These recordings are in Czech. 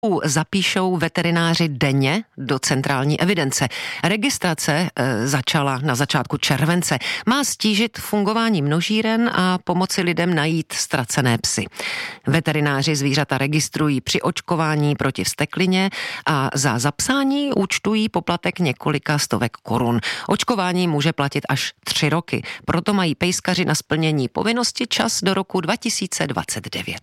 Zapíšou veterináři denně do centrální evidence. Registrace začala na začátku července. Má ztížit fungování množíren a pomoci lidem najít ztracené psy. Veterináři zvířata registrují při očkování proti vzteklině a za zapsání účtují poplatek několika stovek korun. Očkování může platit až 3 roky, proto mají pejskaři na splnění povinnosti čas do roku 2029.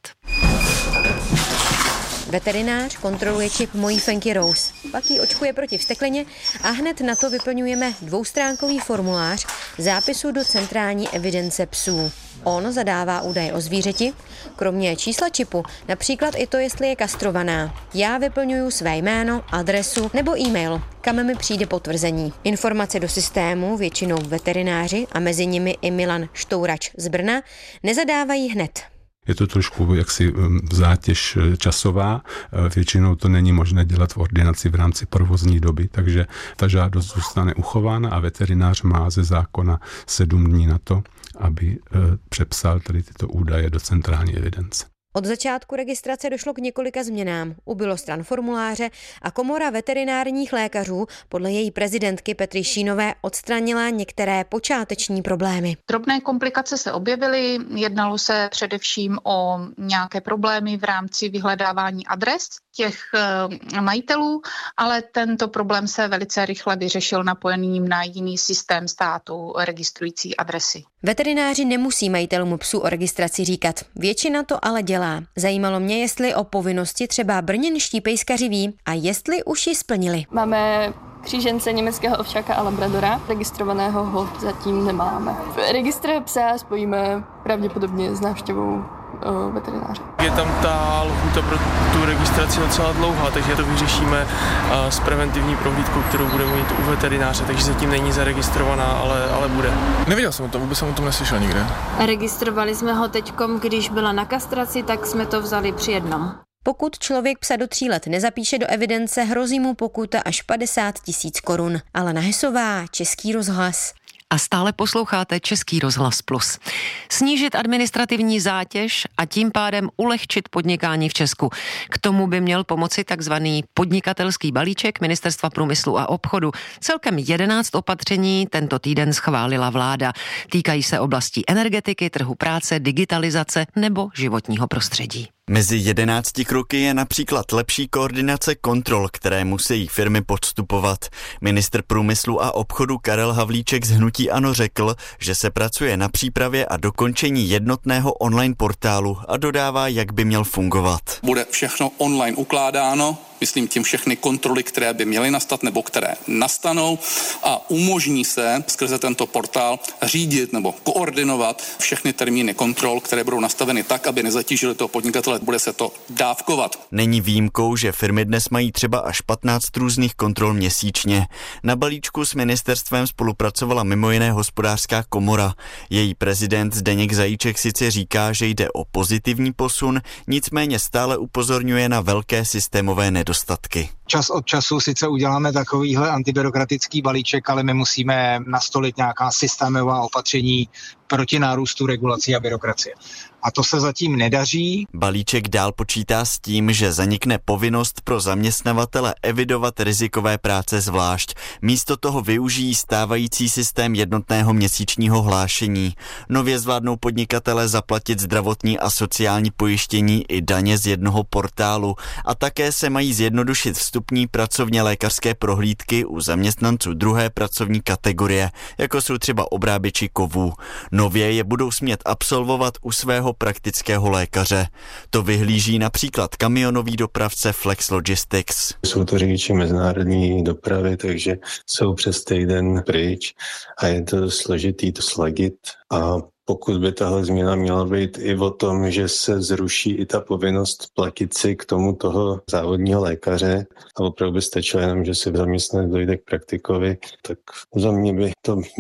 Veterinář kontroluje čip mojí Fenky Rose, pak ji očkuje proti vzteklině a hned na to vyplňujeme 2stránkový formulář zápisu do centrální evidence psů. On zadává údaje o zvířeti, kromě čísla čipu, například i to, jestli je kastrovaná. Já vyplňuju své jméno, adresu nebo e-mail, kam mi přijde potvrzení. Informace do systému většinou veterináři a mezi nimi i Milan Štourač z Brna nezadávají hned. Je to trošku jaksi zátěž časová, většinou to není možné dělat v ordinaci v rámci provozní doby, takže ta žádost zůstane uchována a veterinář má ze zákona 7 dní na to, aby přepsal tady tyto údaje do centrální evidence. Od začátku registrace došlo k několika změnám. Ubylo stran formuláře a Komora veterinárních lékařů podle její prezidentky Petry Šínové odstranila některé počáteční problémy. Drobné komplikace se objevily, jednalo se především o nějaké problémy v rámci vyhledávání adres těch majitelů, ale tento problém se velice rychle vyřešil napojením na jiný systém státu registrující adresy. Veterináři nemusí majitelům psů o registraci říkat, většina to ale dělá. Zajímalo mě, jestli o povinnosti třeba brněnští pejskaři ví a jestli už ji splnili. Máme křížence německého ovčáka a labradora, registrovaného ho zatím nemáme. Registr psa spojíme pravděpodobně s návštěvou veterináře. Je tam ta lhůta pro tu registraci docela dlouhá, takže to vyřešíme s preventivní prohlídkou, kterou budeme mít u veterináře, takže zatím není zaregistrovaná, ale bude. Nevěděl jsem o tom, vůbec jsem o tom neslyšel nikde. Registrovali jsme ho teďkom, když byla na kastraci, tak jsme to vzali při jednom. Pokud člověk psa do 3 let nezapíše do evidence, hrozí mu pokuta až 50 000 korun. Alena Hesová, Český rozhlas. A stále posloucháte Český rozhlas Plus. Snížit administrativní zátěž a tím pádem ulehčit podnikání v Česku. K tomu by měl pomoci takzvaný podnikatelský balíček Ministerstva průmyslu a obchodu. Celkem 11 opatření tento týden schválila vláda. Týkají se oblastí energetiky, trhu práce, digitalizace nebo životního prostředí. Mezi 11 kroky je například lepší koordinace kontrol, které musí firmy podstupovat. Ministr průmyslu a obchodu Karel Havlíček z hnutí ANO řekl, že se pracuje na přípravě a dokončení jednotného online portálu a dodává, jak by měl fungovat. Bude všechno online ukládáno, myslím tím všechny kontroly, které by měly nastat nebo které nastanou a umožní se skrze tento portál řídit nebo koordinovat všechny termíny kontrol, které budou nastaveny tak, aby nezatížily toho podnikatele. Bude se to dávkovat. Není výjimkou, že firmy dnes mají třeba až 15 různých kontrol měsíčně. Na balíčku s ministerstvem spolupracovala mimo jiné Hospodářská komora. Její prezident Zdeněk Zajíček sice říká, že jde o pozitivní posun, nicméně stále upozorňuje na velké systémové nedostatky. Čas od času sice uděláme takovýhle antibyrokratický balíček, ale my musíme nastolit nějaká systémová opatření proti nárůstu regulací a byrokracie. A to se zatím nedaří. Balíček dál počítá s tím, že zanikne povinnost pro zaměstnavatele evidovat rizikové práce zvlášť. Místo toho využijí stávající systém jednotného měsíčního hlášení. Nově zvládnou podnikatele zaplatit zdravotní a sociální pojištění i daně z jednoho portálu a také se mají zjednodušit vstupní pracovně lékařské prohlídky u zaměstnanců druhé pracovní kategorie, jako jsou třeba obráběči kovů. Nově je budou smět absolvovat u svého praktického lékaře. To vyhlíží například kamionový dopravce Flex Logistics. Jsou to řidiči mezinárodní dopravy, takže jsou přes týden pryč a je to složitý to sladit a pokud by tahle změna měla být i o tom, že se zruší i ta povinnost platit si k tomu toho závodního lékaře a opravdu by stačilo jenom, že si v zaměstnanec dojde k praktikovi, tak za mě by to bylo.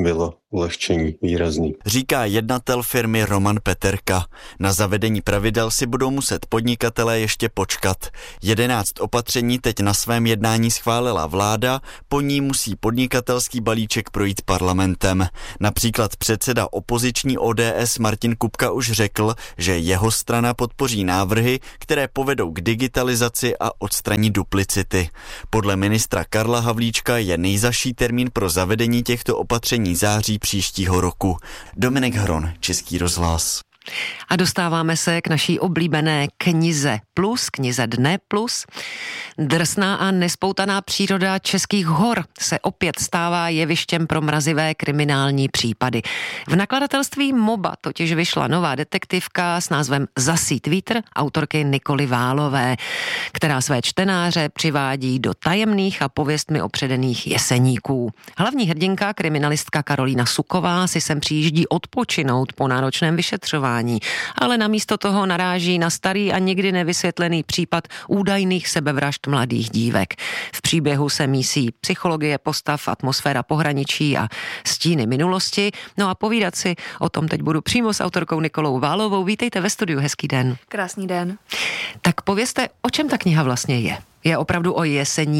ulehčení výrazný. Říká jednatel firmy Roman Peterka. Na zavedení pravidel si budou muset podnikatelé ještě počkat. 11 opatření teď na svém jednání schválila vláda, po ní musí podnikatelský balíček projít parlamentem. Například předseda opoziční ODS Martin Kupka už řekl, že jeho strana podpoří návrhy, které povedou k digitalizaci a odstraní duplicity. Podle ministra Karla Havlíčka je nejzazší termín pro zavedení těchto opatření září příštího roku. Dominik Hron, Český rozhlas. A dostáváme se k naší oblíbené knize Plus, knize Dne Plus. Drsná a nespoutaná příroda českých hor se opět stává jevištěm pro mrazivé kriminální případy. V nakladatelství MOBA totiž vyšla nová detektivka s názvem Zasít vítr autorky Nikoly Válové, která své čtenáře přivádí do tajemných a pověstmi opředených Jeseníků. Hlavní hrdinka, kriminalistka Karolína Suková, si sem přijíždí odpočinout po náročném vyšetřování, ale namísto toho naráží na starý a nikdy nevysvětlený případ údajných sebevražd mladých dívek. V příběhu se mísí psychologie postav, atmosféra pohraničí a stíny minulosti. No a povídat si o tom teď budu přímo s autorkou Nikolou Válovou. Vítejte ve studiu, hezký den. Krásný den. Tak povězte, o čem ta kniha vlastně je? Je opravdu o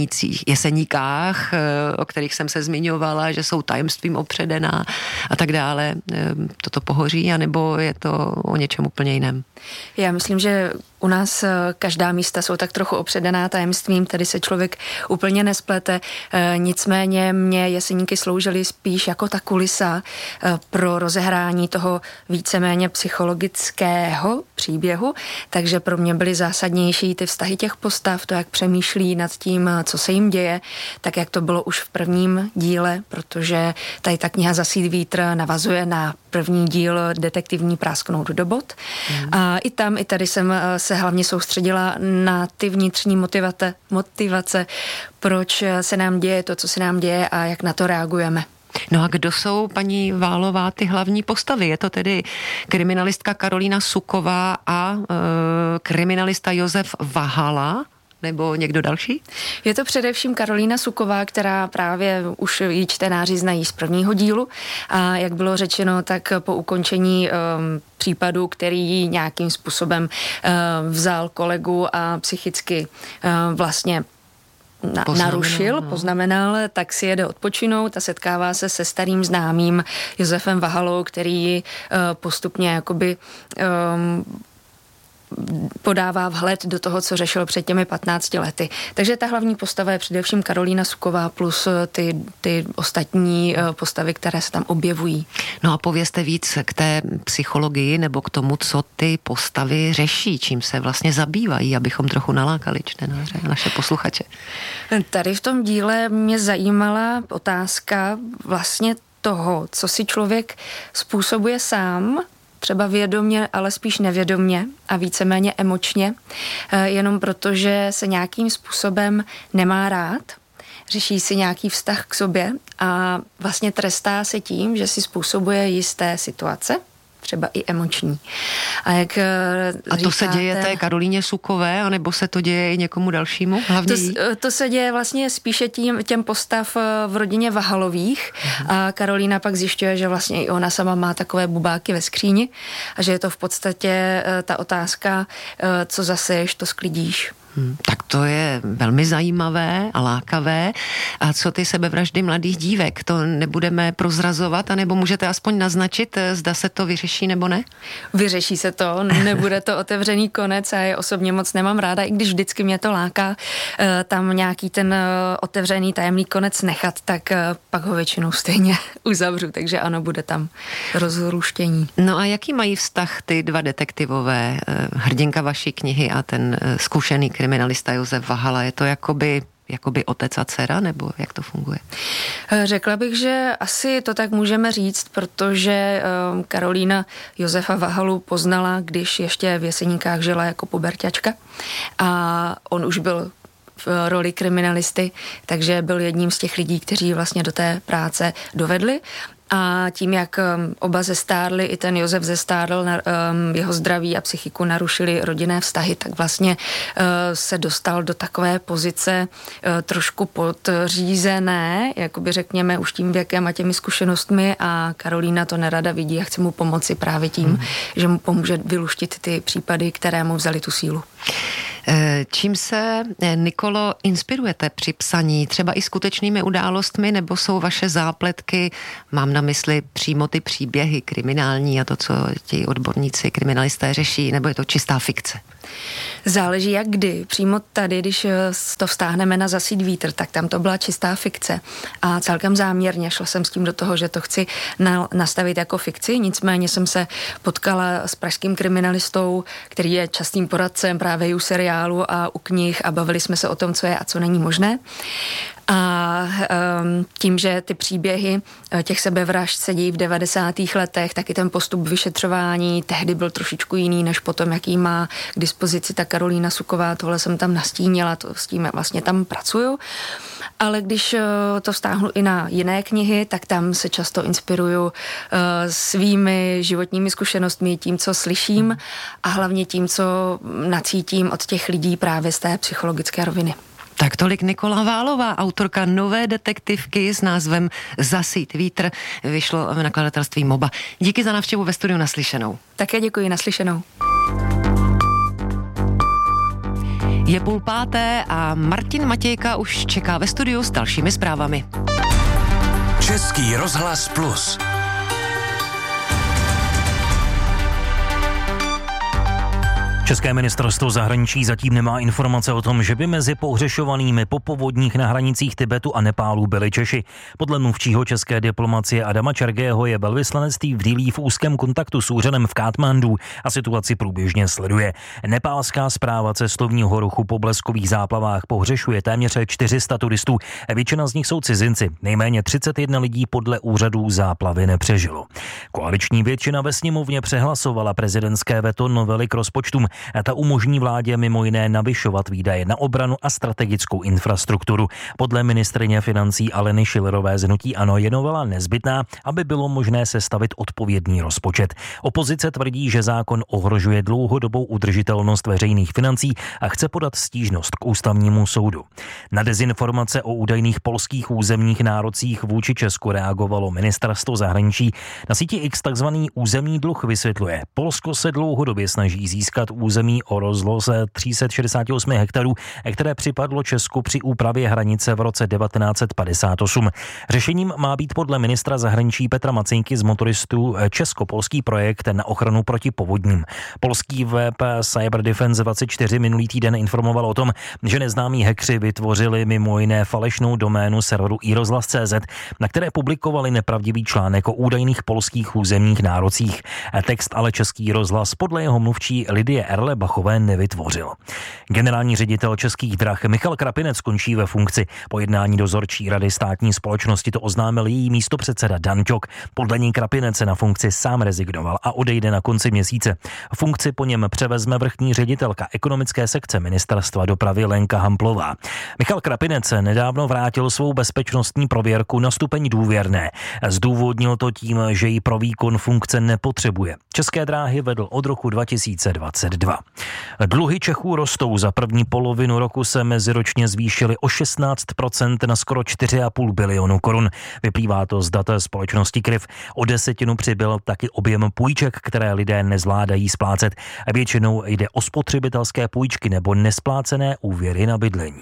Jeseníkách, o kterých jsem se zmiňovala, že jsou tajemstvím opředená a tak dále. Toto pohoří, anebo je to o něčem úplně jiném? Já myslím, že u nás každá místa jsou tak trochu opředená tajemstvím, tady se člověk úplně nesplete. Nicméně mě Jeseníky sloužily spíš jako ta kulisa pro rozehrání toho víceméně psychologického příběhu, takže pro mě byly zásadnější ty vztahy těch postav, to, jak přemýšlí nad tím, co se jim děje, tak jak to bylo už v prvním díle, protože tady ta kniha Zasít vítr navazuje na první díl Detektivní prásknout do bot. A i tam, i tady jsem se hlavně soustředila na ty vnitřní motivace, proč se nám děje to, co se nám děje a jak na to reagujeme. No a kdo jsou, paní Válová, ty hlavní postavy? Je to tedy kriminalistka Karolína Suková a kriminalista Josef Vahala? Nebo někdo další? Je to především Karolína Suková, která právě už jí čtenáři znají z prvního dílu a jak bylo řečeno, tak po ukončení případu, který jí nějakým způsobem vzal kolegu a psychicky vlastně poznamenal, tak si jede odpočinout a setkává se se starým známým Josefem Vahalou, který postupně jakoby podává vhled do toho, co řešil před těmi 15 lety. Takže ta hlavní postava je především Karolína Suková plus ty ostatní postavy, které se tam objevují. No a povězte víc k té psychologii nebo k tomu, co ty postavy řeší, čím se vlastně zabývají, abychom trochu nalákali čtenáře a naše posluchače. Tady v tom díle mě zajímala otázka vlastně toho, co si člověk způsobuje sám, třeba vědomě, ale spíš nevědomě a víceméně emočně, jenom protože se nějakým způsobem nemá rád, řeší si nějaký vztah k sobě a vlastně trestá se tím, že si způsobuje jisté situace, třeba i emoční. A to se děje té Karolíně Sukové, anebo se to děje i někomu dalšímu? To se děje vlastně spíše těm postav v rodině Vahalových a Karolína pak zjišťuje, že vlastně i ona sama má takové bubáky ve skříni a že je to v podstatě ta otázka, co zaseješ, to sklidíš. Tak to je velmi zajímavé a lákavé. A co ty sebevraždy mladých dívek? To nebudeme prozrazovat, anebo můžete aspoň naznačit, zda se to vyřeší nebo ne? Vyřeší se to, nebude to otevřený konec a já osobně moc nemám ráda, i když vždycky mě to láká tam nějaký ten otevřený tajemný konec nechat, tak pak ho většinou stejně uzavřu, takže ano, bude tam rozruštění. No a jaký mají vztah ty dva detektivové, hrdinka vaší knihy a ten zkušený kriminalista Josef Vahala? Je to jakoby otec a dcera, nebo jak to funguje? Řekla bych, že asi to tak můžeme říct, protože Karolína Josefa Vahalu poznala, když ještě v Jeseníkách žila jako puberťačka a on už byl v roli kriminalisty, takže byl jedním z těch lidí, kteří vlastně do té práce dovedli. A tím, jak oba zestárli, i ten Josef zestárl, jeho zdraví a psychiku narušili rodinné vztahy, tak vlastně se dostal do takové pozice trošku podřízené, jakoby řekněme už tím věkem a těmi zkušenostmi, a Karolína to nerada vidí a chce mu pomoci právě tím, že mu pomůže vyluštit ty případy, které mu vzali tu sílu. Čím se, Nikolo, inspirujete při psaní? Třeba i skutečnými událostmi, nebo jsou vaše zápletky, mám na mysli přímo ty příběhy kriminální a to, co ti odborníci, kriminalisté řeší, nebo je to čistá fikce? Záleží jak kdy. Přímo tady, když to vztáhneme na Zasít vítr, tak tam to byla čistá fikce. A celkem záměrně šla jsem s tím do toho, že to chci nastavit jako fikci. Nicméně jsem se potkala s pražským kriminalistou, který je častým poradcem právě u seriálu a u knih, a bavili jsme se o tom, co je a co není možné. A tím, že ty příběhy těch sebevražd se dějí v 90. letech, tak i ten postup vyšetřování tehdy byl trošičku jiný, než potom, jaký má k dispozici ta Karolína Suková. Tohle jsem tam nastínila, s tím vlastně tam pracuju. Ale když to vztáhnu i na jiné knihy, tak tam se často inspiruju svými životními zkušenostmi, tím, co slyším, a hlavně tím, co nacítím od těch lidí právě z té psychologické roviny. Tak tolik Nikola Válová, autorka nové detektivky s názvem Zasít vítr. Vyšlo v nakladatelství MOBA. Díky za návštěvu ve studiu, naslyšenou. Také děkuji, naslyšenou. Je 4:30 a Martin Matějka už čeká ve studiu s dalšími zprávami. Český rozhlas Plus. České ministerstvo zahraničí zatím nemá informace o tom, že by mezi pohřešovanými po povodních na hranicích Tibetu a Nepálu byli Češi. Podle mluvčího české diplomacie Adama Čergého je velvyslanectví v Dillí v úzkém kontaktu s úřadem v Katmandu a situaci průběžně sleduje. Nepálská správa cestovního ruchu po bleskových záplavách pohřešuje téměř 400 turistů. Většina z nich jsou cizinci. Nejméně 31 lidí podle úřadů záplavy nepřežilo. Koaliční většina ve sněmovně přehlasovala prezidentské veto novely k rozpočtům. Ta umožní vládě mimo jiné navyšovat výdaje na obranu a strategickou infrastrukturu. Podle ministryně financí Aleny Schillerové z hnutí ANO je novela nezbytná, aby bylo možné sestavit odpovědný rozpočet. Opozice tvrdí, že zákon ohrožuje dlouhodobou udržitelnost veřejných financí a chce podat stížnost k ústavnímu soudu. Na dezinformace o údajných polských územních nárocích vůči Česku reagovalo ministerstvo zahraničí. Na síti X takzvaný územní dluh vysvětluje: Polsko se dlouhodobě snaží získat území o rozloze 368 hektarů, které připadlo Česku při úpravě hranice v roce 1958. Řešením má být podle ministra zahraničí Petra Macejnky z Motoristů česko-polský projekt na ochranu proti povodním. Polský web Cyber Defense 24 minulý týden informoval o tom, že neznámí hackři vytvořili mimo jiné falešnou doménu serveru iRozhlas.cz, na které publikovali nepravdivý článek o údajných polských územních nárocích. Text ale Český rozhlas podle jeho mluvčí Lidie Erle-Bachové nevytvořil. Generální ředitel Českých drah Michal Krapinec končí ve funkci. Po jednání dozorčí rady státní společnosti to oznámil její místopředseda Dan Ťok. Podle ní Krapinec se na funkci sám rezignoval a odejde na konci měsíce. Funkci po něm převezme vrchní ředitelka ekonomické sekce ministerstva dopravy Lenka Hamplová. Michal Krapinec nedávno vrátil svou bezpečnostní prověrku na stupeň důvěrné. Zdůvodnil to tím, že ji pro výkon funkce nepotřebuje. České dráhy vedl od roku 2022. Dluhy Čechů rostou. Za první polovinu roku se meziročně zvýšily o 16% na skoro 4,5 bilionu korun. Vyplývá to z dat společnosti Kryv. O 10% přibyl taky objem půjček, které lidé nezvládají splácet. Většinou jde o spotřebitelské půjčky nebo nesplácené úvěry na bydlení.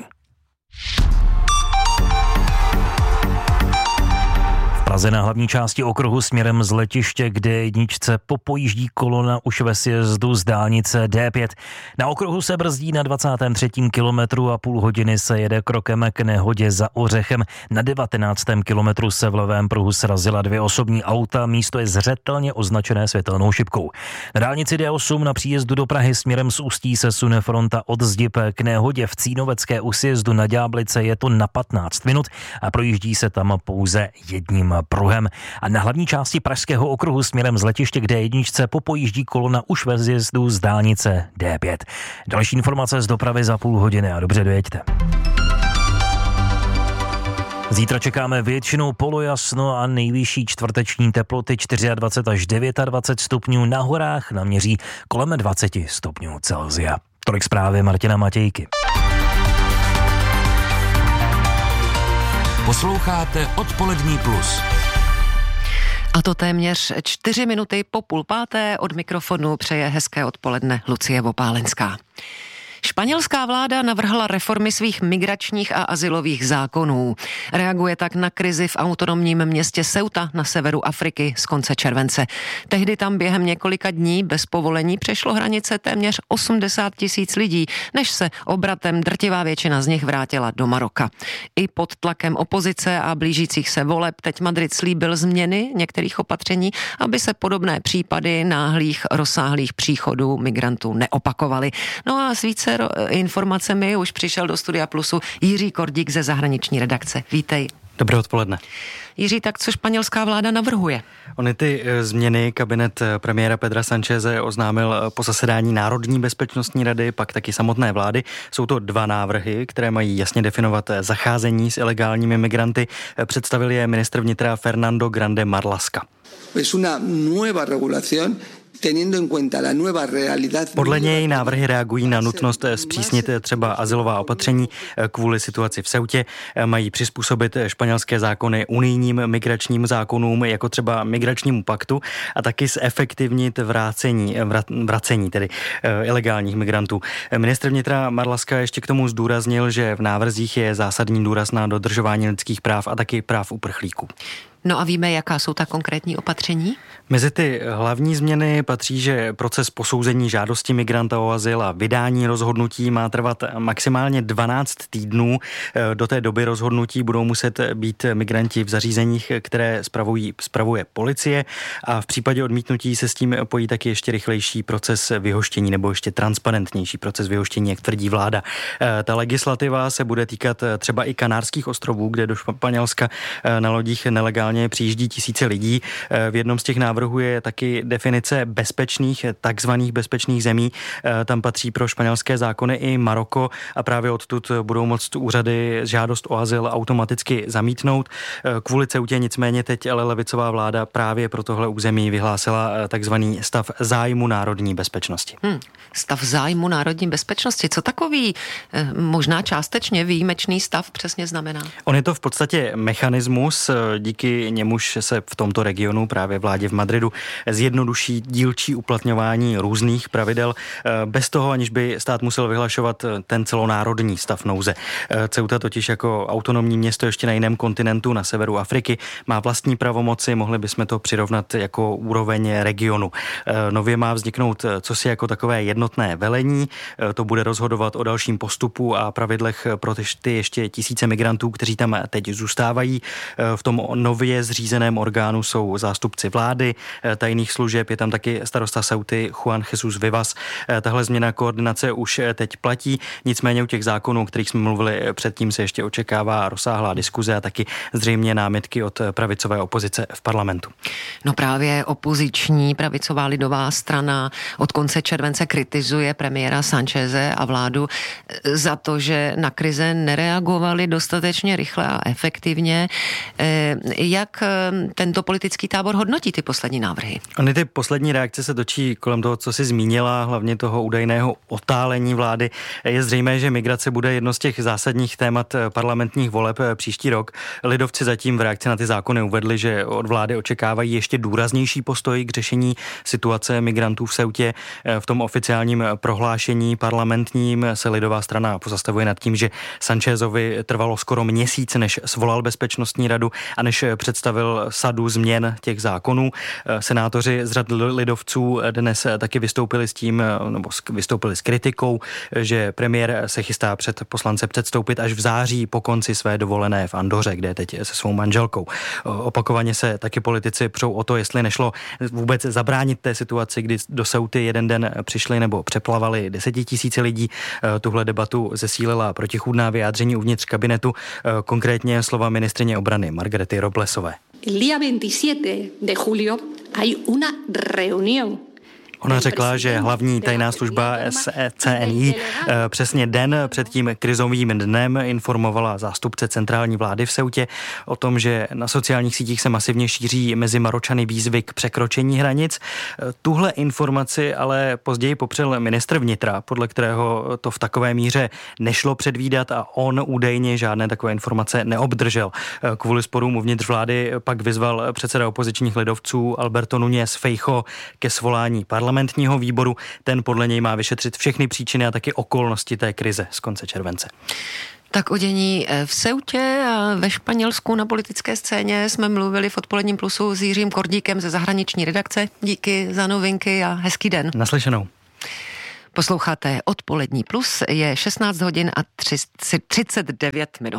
Praze na hlavní části okruhu směrem z letiště, kde jedničce popojíždí kolona už ve sjezdu z dálnice D5. Na okruhu se brzdí na 23. kilometru a půl hodiny se jede krokem k nehodě za Ořechem. Na 19. kilometru se v levém pruhu srazila 2 osobní auta, místo je zřetelně označené světelnou šipkou. Na dálnici D8 na příjezdu do Prahy směrem z Ústí se sune fronta od Zdib k nehodě v Cínovecké u sjezdu na Ďáblice, je to na 15 minut a projíždí se tam pouze jedním pruhem. A na hlavní části pražského okruhu směrem z letiště k D1 popojíždí kolona už ve sjezdu z dálnice D5. Další informace z dopravy za půl hodiny a dobře dojeďte. Zítra čekáme většinou polojasno a nejvyšší čtvrteční teploty 24 až 29 stupňů, na horách naměří kolem 20 stupňů Celsia. Tolik zprávy Martina Matějky. Posloucháte Odpolední plus. A to téměř 4 minuty po 4:30 od mikrofonu přeje hezké odpoledne Lucie Vopálenská. Španělská vláda navrhla reformy svých migračních a azylových zákonů. Reaguje tak na krizi v autonomním městě Ceuta na severu Afriky z konce července. Tehdy tam během několika dní bez povolení přešlo hranice téměř 80 000 lidí, než se obratem drtivá většina z nich vrátila do Maroka. I pod tlakem opozice a blížících se voleb teď Madrid slíbil změny některých opatření, aby se podobné případy náhlých rozsáhlých příchodů migrantů neopakovaly. No a s více informacemi už přišel do Studia Plusu Jiří Kordík ze zahraniční redakce. Vítej. Dobré odpoledne. Jiří, tak co španělská vláda navrhuje? Ony ty změny kabinet premiéra Pedra Sancheze oznámil po zasedání Národní bezpečnostní rady, pak taky samotné vlády. Jsou to 2 návrhy, které mají jasně definovat zacházení s ilegálními migranty. Představil je ministr vnitra Fernando Grande Marlaska. Es una nueva regulación. Podle něj návrhy reagují na nutnost zpřísnit třeba azylová opatření kvůli situaci v Ceutě. Mají přizpůsobit španělské zákony unijním migračním zákonům, jako třeba migračnímu paktu, a taky zefektivnit vracení tedy ilegálních migrantů. Ministr vnitra Marlaska ještě k tomu zdůraznil, že v návrzích je zásadní důraz na dodržování lidských práv a taky práv uprchlíků. No a víme, jaká jsou ta konkrétní opatření? Mezi ty hlavní změny patří, že proces posouzení žádosti migranta o azyl a vydání rozhodnutí má trvat maximálně 12 týdnů. Do té doby rozhodnutí budou muset být migranti v zařízeních, které spravuje policie, a v případě odmítnutí se s tím pojí taky ještě rychlejší proces vyhoštění nebo ještě transparentnější proces vyhoštění, jak tvrdí vláda. Ta legislativa se bude týkat třeba i Kanárských ostrovů, kde do Španělska na lodích nelegálně přijíždí tisíce lidí. V jednom z těch návrhů je taky definice bezpečných, takzvaných bezpečných zemí. Tam patří pro španělské zákony i Maroko a právě odtud budou moct úřady žádost o azyl automaticky zamítnout. Kvůli Ceutě nicméně teď ale levicová vláda právě pro tohle území vyhlásila takzvaný stav zájmu národní bezpečnosti. Stav zájmu národní bezpečnosti. Co takový možná částečně výjimečný stav přesně znamená? On je to v podstatě mechanismus, díky němuž se v tomto regionu právě vládě v Madridu zjednoduší dílčí uplatňování různých pravidel bez toho, aniž by stát musel vyhlašovat ten celonárodní stav nouze. Ceuta totiž jako autonomní město ještě na jiném kontinentu, na severu Afriky, má vlastní pravomoci, mohli bychom to přirovnat jako úroveň regionu. Nově má vzniknout cosi jako takové jednotné velení, to bude rozhodovat o dalším postupu a pravidlech pro ty ještě tisíce migrantů, kteří tam teď zůstávají. V tom nově zřízeném orgánu jsou zástupci vlády, tajných služeb, je tam taky starosta Ceuty Juan Jesus Vivas. Tahle změna koordinace už teď platí, nicméně u těch zákonů, o kterých jsme mluvili předtím, se ještě očekává rozsáhlá diskuze a taky zřejmě námitky od pravicové opozice v parlamentu. No právě opoziční pravicová lidová strana od konce července kritizuje premiéra Sancheze a vládu za to, že na krize nereagovali dostatečně rychle a efektivně. Jak tento politický tábor hodnotí ty poslední návrhy? Ony ty poslední reakce se točí kolem toho, co si zmínila, hlavně toho údajného otálení vlády. Je zřejmé, že migrace bude jedno z těch zásadních témat parlamentních voleb příští rok. Lidovci zatím v reakci na ty zákony uvedli, že od vlády očekávají ještě důraznější postoj k řešení situace migrantů v Ceutě. V tom oficiálním prohlášení parlamentním se lidová strana pozastavuje nad tím, že Sanchezovi trvalo skoro měsíc, než svolal bezpečnostní radu a než představil sadu změn těch zákonů. Senátoři z řad lidovců dnes taky vystoupili s tím, nebo vystoupili s kritikou, že premiér se chystá před poslance předstoupit až v září po konci své dovolené v Andoře, kde je teď se svou manželkou. Opakovaně se taky politici přou o to, jestli nešlo vůbec zabránit té situaci, kdy do Ceuty jeden den přišli nebo přeplavali 10 000 lidí. Tuhle debatu zesílila protichůdná vyjádření uvnitř kabinetu, konkrétně slova ministryně obrany Margarety Roblesové. El día 27 de julio hay una reunión Ona řekla, že hlavní tajná služba CNI přesně den před tím krizovým dnem informovala zástupce centrální vlády v Ceutě o tom, že na sociálních sítích se masivně šíří mezi Maročany výzvy k překročení hranic. Tuhle informaci ale později popřel ministr vnitra, podle kterého to v takové míře nešlo předvídat a on údajně žádné takové informace neobdržel. Kvůli sporům uvnitř vlády pak vyzval předseda opozičních lidovců Alberto Núñez Feijóo ke svolání parlamentního výboru. Ten podle něj má vyšetřit všechny příčiny a taky okolnosti té krize z konce července. Tak o dění v Ceutě a ve Španělsku na politické scéně jsme mluvili v Odpoledním plusu s Jiřím Kordíkem ze zahraniční redakce. Díky za novinky a hezký den. Naslyšenou. Posloucháte Odpolední plus, je 16 hodin a 39 minut.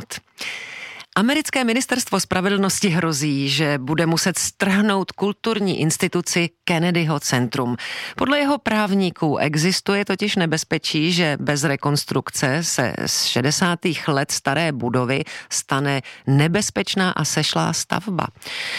Americké ministerstvo spravedlnosti hrozí, že bude muset strhnout kulturní instituci Kennedyho centrum. Podle jeho právníků existuje totiž nebezpečí, že bez rekonstrukce se z 60. let staré budovy stane nebezpečná a sešlá stavba.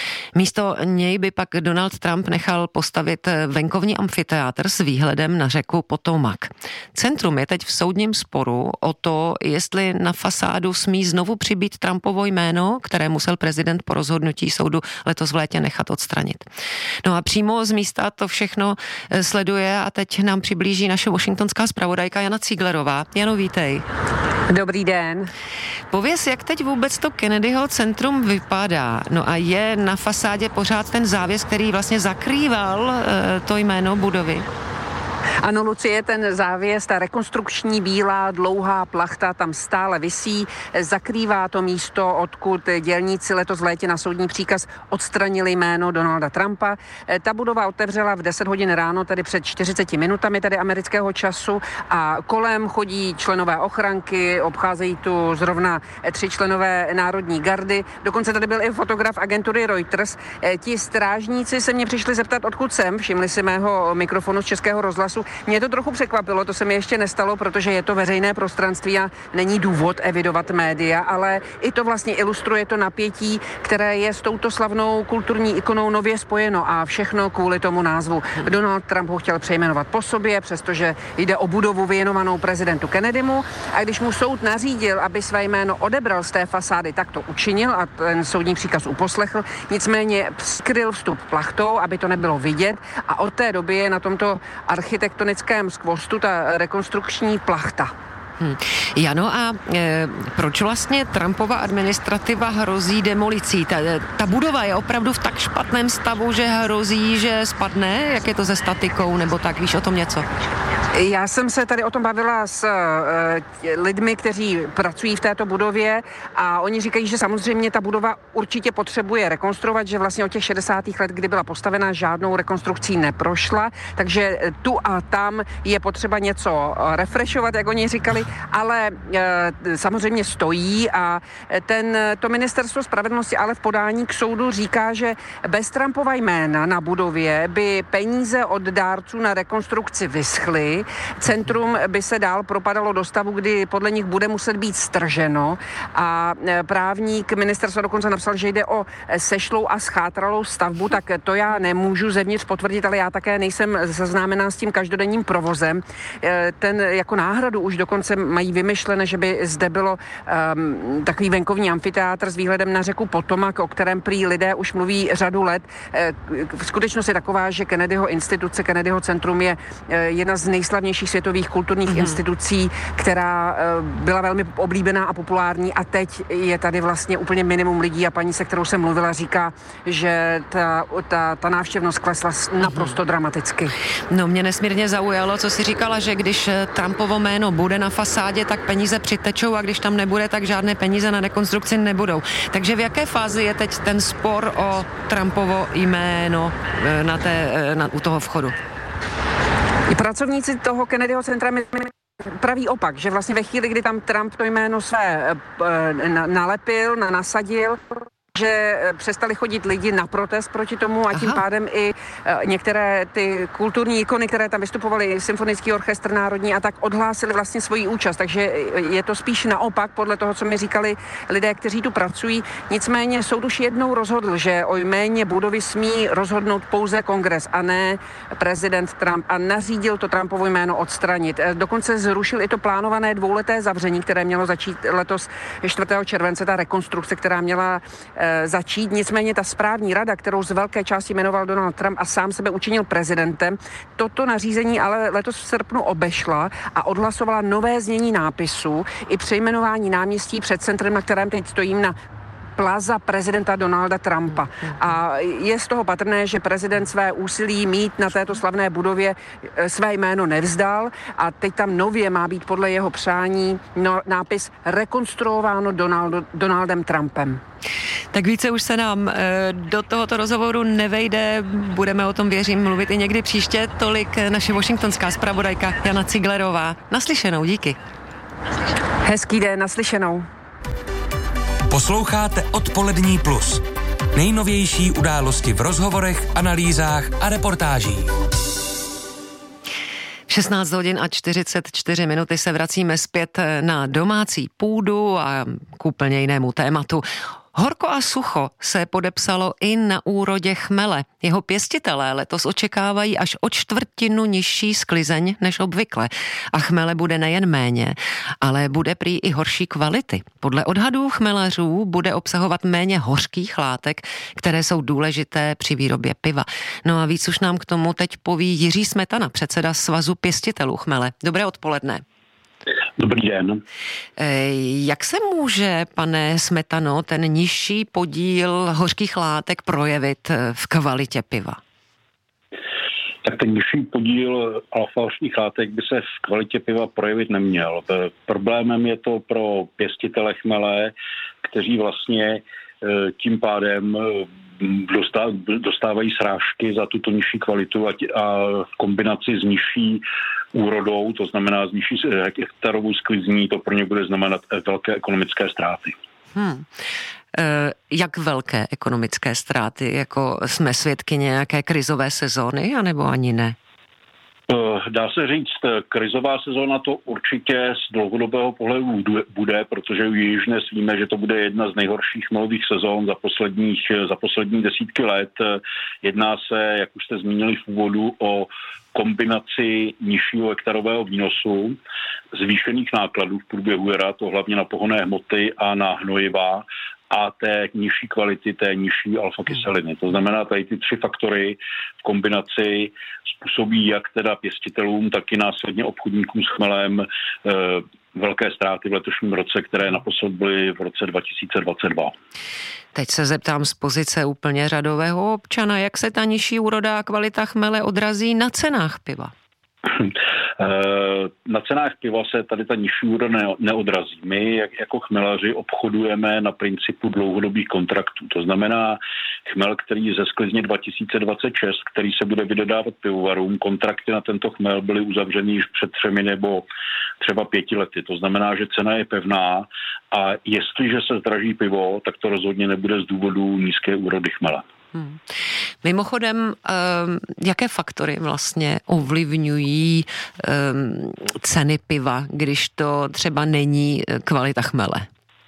Místo něj by pak Donald Trump nechal postavit venkovní amfiteátr s výhledem na řeku Potomac. Centrum je teď v soudním sporu o to, jestli na fasádu smí znovu přibít Trumpovo jméno, které musel prezident po rozhodnutí soudu letos v létě nechat odstranit. No a přímo z místa to všechno sleduje a teď nám přiblíží naše washingtonská zpravodajka Jana Cíglerová. Jano, vítej. Dobrý den. Pověz, jak teď vůbec to Kennedyho centrum vypadá? No a je na fasádě pořád ten závěs, který vlastně zakrýval to jméno budovy? Ano, Lucie, ten závěs, ta rekonstrukční bílá dlouhá plachta tam stále visí, zakrývá to místo, odkud dělníci letos v létě na soudní příkaz odstranili jméno Donalda Trumpa. Ta budova otevřela v 10 hodin ráno, tedy před 40 minutami tady amerického času a kolem chodí členové ochranky, obcházejí tu zrovna 3 členové Národní gardy. Dokonce tady byl i fotograf agentury Reuters. Ti strážníci se mě přišli zeptat, odkud jsem, všimli si mého mikrofonu z Českého rozhlasu. Mě to trochu překvapilo, to se mi ještě nestalo, protože je to veřejné prostranství a není důvod evidovat média, ale i to vlastně ilustruje to napětí, které je s touto slavnou kulturní ikonou nově spojeno a všechno kvůli tomu názvu. Donald Trump ho chtěl přejmenovat po sobě, přestože jde o budovu věnovanou prezidentu Kennedymu, a když mu soud nařídil, aby své jméno odebral z té fasády, tak to učinil a ten soudní příkaz uposlechl. Nicméně skryl vstup plachtou, aby to nebylo vidět, a od té doby je na tomto architektonickém skvostu ta rekonstrukční plachta. Jano, a proč vlastně Trumpova administrativa hrozí demolicí? Ta budova je opravdu v tak špatném stavu, že hrozí, že spadne? Jak je to se statikou, nebo tak? Víš o tom něco? Já jsem se tady o tom bavila s lidmi, kteří pracují v této budově, a oni říkají, že samozřejmě ta budova určitě potřebuje rekonstruovat, že vlastně od těch 60. let, kdy byla postavena, žádnou rekonstrukcí neprošla, takže tu a tam je potřeba něco refreshovat, jak oni říkali, ale samozřejmě stojí, a to ministerstvo spravedlnosti ale v podání k soudu říká, že bez Trumpova jména na budově by peníze od dárců na rekonstrukci vyschly. Centrum by se dál propadalo do stavu, kdy podle nich bude muset být strženo, a právník ministerstva dokonce napsal, že jde o sešlou a schátralou stavbu, tak to já nemůžu zevnitř potvrdit, ale já také nejsem seznámená s tím každodenním provozem. Ten jako náhradu už dokonce mají vymyšlené, že by zde bylo takový venkovní amfiteátr s výhledem na řeku Potomac, o kterém prý lidé už mluví řadu let. Skutečnost je taková, že Kennedyho instituce, Kennedyho centrum je jedna z nejslavnějších světových kulturních institucí, která byla velmi oblíbená a populární, a teď je tady vlastně úplně minimum lidí, a paní, se kterou jsem mluvila, říká, že ta návštěvnost klesla naprosto dramaticky. No, mě nesmírně zaujalo, co jsi říkala, že když Trumpovo jméno bude na fasádě, tak peníze přitečou, a když tam nebude, tak žádné peníze na rekonstrukci nebudou. Takže v jaké fázi je teď ten spor o Trumpovo jméno u toho vchodu? Pracovníci toho Kennedyho centra praví opak, že vlastně ve chvíli, kdy tam Trump to jméno své nalepil, nasadil, že přestali chodit lidi na protest proti tomu a tím pádem i některé ty kulturní ikony, které tam vystupovaly, symfonický orchestr národní a tak, odhlásili vlastně svoji účast. Takže je to spíš naopak podle toho, co mi říkali lidé, kteří tu pracují. Nicméně soud už jednou rozhodl, že o jméně budovy smí rozhodnout pouze kongres a ne prezident Trump a nařídil to Trumpovo jméno odstranit. Dokonce zrušil i to plánované dvouleté zavření, které mělo začít letos 4. července, ta rekonstrukce, která měla začít. Nicméně ta správní rada, kterou z velké části jmenoval Donald Trump a sám sebe učinil prezidentem, toto nařízení ale letos v srpnu obešla a odhlasovala nové znění nápisu i přejmenování náměstí před centrem, na kterém teď stojím, na Plaza prezidenta Donalda Trumpa. A je z toho patrné, že prezident své úsilí mít na této slavné budově své jméno nevzdal a teď tam nově má být podle jeho přání nápis rekonstruováno Donaldem Trumpem. Tak více už se nám do tohoto rozhovoru nevejde, budeme o tom, věřím, mluvit i někdy příště. Tolik naše washingtonská zpravodajka Jana Ciglerová. Naslyšenou, díky. Hezký den, naslyšenou. Posloucháte Odpolední plus. Nejnovější události v rozhovorech, analýzách a reportážích. 16 hodin a 44 minuty se vracíme zpět na domácí půdu a k úplně jinému tématu. Horko a sucho se podepsalo i na úrodě chmele. Jeho pěstitelé letos očekávají až o 1/4 nižší sklizeň než obvykle. A chmele bude nejen méně, ale bude prý i horší kvality. Podle odhadů chmelařů bude obsahovat méně hořkých látek, které jsou důležité při výrobě piva. No a víc už nám k tomu teď poví Jiří Smetana, předseda Svazu pěstitelů chmele. Dobré odpoledne. Dobrý den. Jak se může, pane Smetano, ten nižší podíl hořkých látek projevit v kvalitě piva? Tak ten nižší podíl alfa-hořkých látek by se v kvalitě piva projevit neměl. Problémem je to pro pěstitele chmele, kteří vlastně tím pádem dostávají srážky za tuto nižší kvalitu a v kombinaci s nižší úrodou, to znamená s nižší hektarovou sklizní, to pro ně bude znamenat velké ekonomické ztráty. Jak velké ekonomické ztráty? Jako jsme svědky nějaké krizové sezóny, anebo ani ne? Dá se říct, krizová sezóna to určitě z dlouhodobého pohledu bude, protože již dnes víme, že to bude jedna z nejhorších chmelových sezón za poslední desítky let. Jedná se, jak už jste zmínili v úvodu, o kombinaci nižšího hektarového výnosu, zvýšených nákladů v průběhu jara, to hlavně na pohonné hmoty a na hnojiva, a té nižší kvality, té nižší alfa-kyseliny. To znamená, tady ty 3 faktory v kombinaci způsobí jak teda pěstitelům, tak i následně obchodníkům s chmelem velké ztráty v letošním roce, které naposled byly v roce 2022. Teď se zeptám z pozice úplně řadového občana, jak se ta nižší úroda a kvalita chmele odrazí na cenách piva? Na cenách piva se tady ta nižší úroda neodrazí. My jako chmelaři obchodujeme na principu dlouhodobých kontraktů. To znamená chmel, který ze sklizně 2026, který se bude vydodávat pivovarům, kontrakty na tento chmel byly uzavřeny již před 3 nebo třeba 5 lety. To znamená, že cena je pevná a jestliže se zdraží pivo, tak to rozhodně nebude z důvodu nízké úrody chmele. Mimochodem, jaké faktory vlastně ovlivňují ceny piva, když to třeba není kvalita chmele?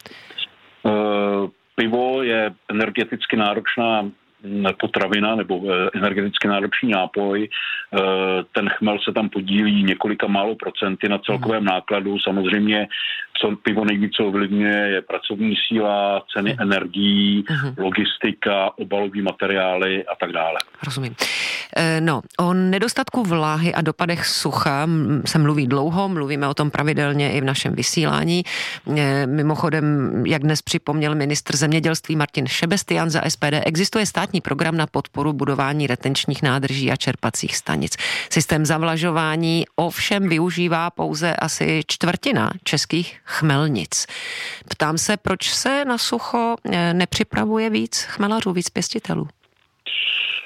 Pivo je energeticky náročná potravina nebo energeticky náročný nápoj. Ten chmel se tam podílí několika málo procenty na celkovém nákladu. Samozřejmě, co pivo nejvíce ovlivňuje, je pracovní síla, ceny energií, logistika, obalové materiály a tak dále. Rozumím. No, o nedostatku vláhy a dopadech sucha se mluví dlouho, mluvíme o tom pravidelně i v našem vysílání. Mimochodem, jak dnes připomněl ministr zemědělství Martin Šebestian za SPD, existuje státní program na podporu budování retenčních nádrží a čerpacích stanic. Systém zavlažování ovšem využívá pouze asi 1/4 českých chmelnic. Ptám se, proč se na sucho nepřipravuje víc chmelařů, víc pěstitelů?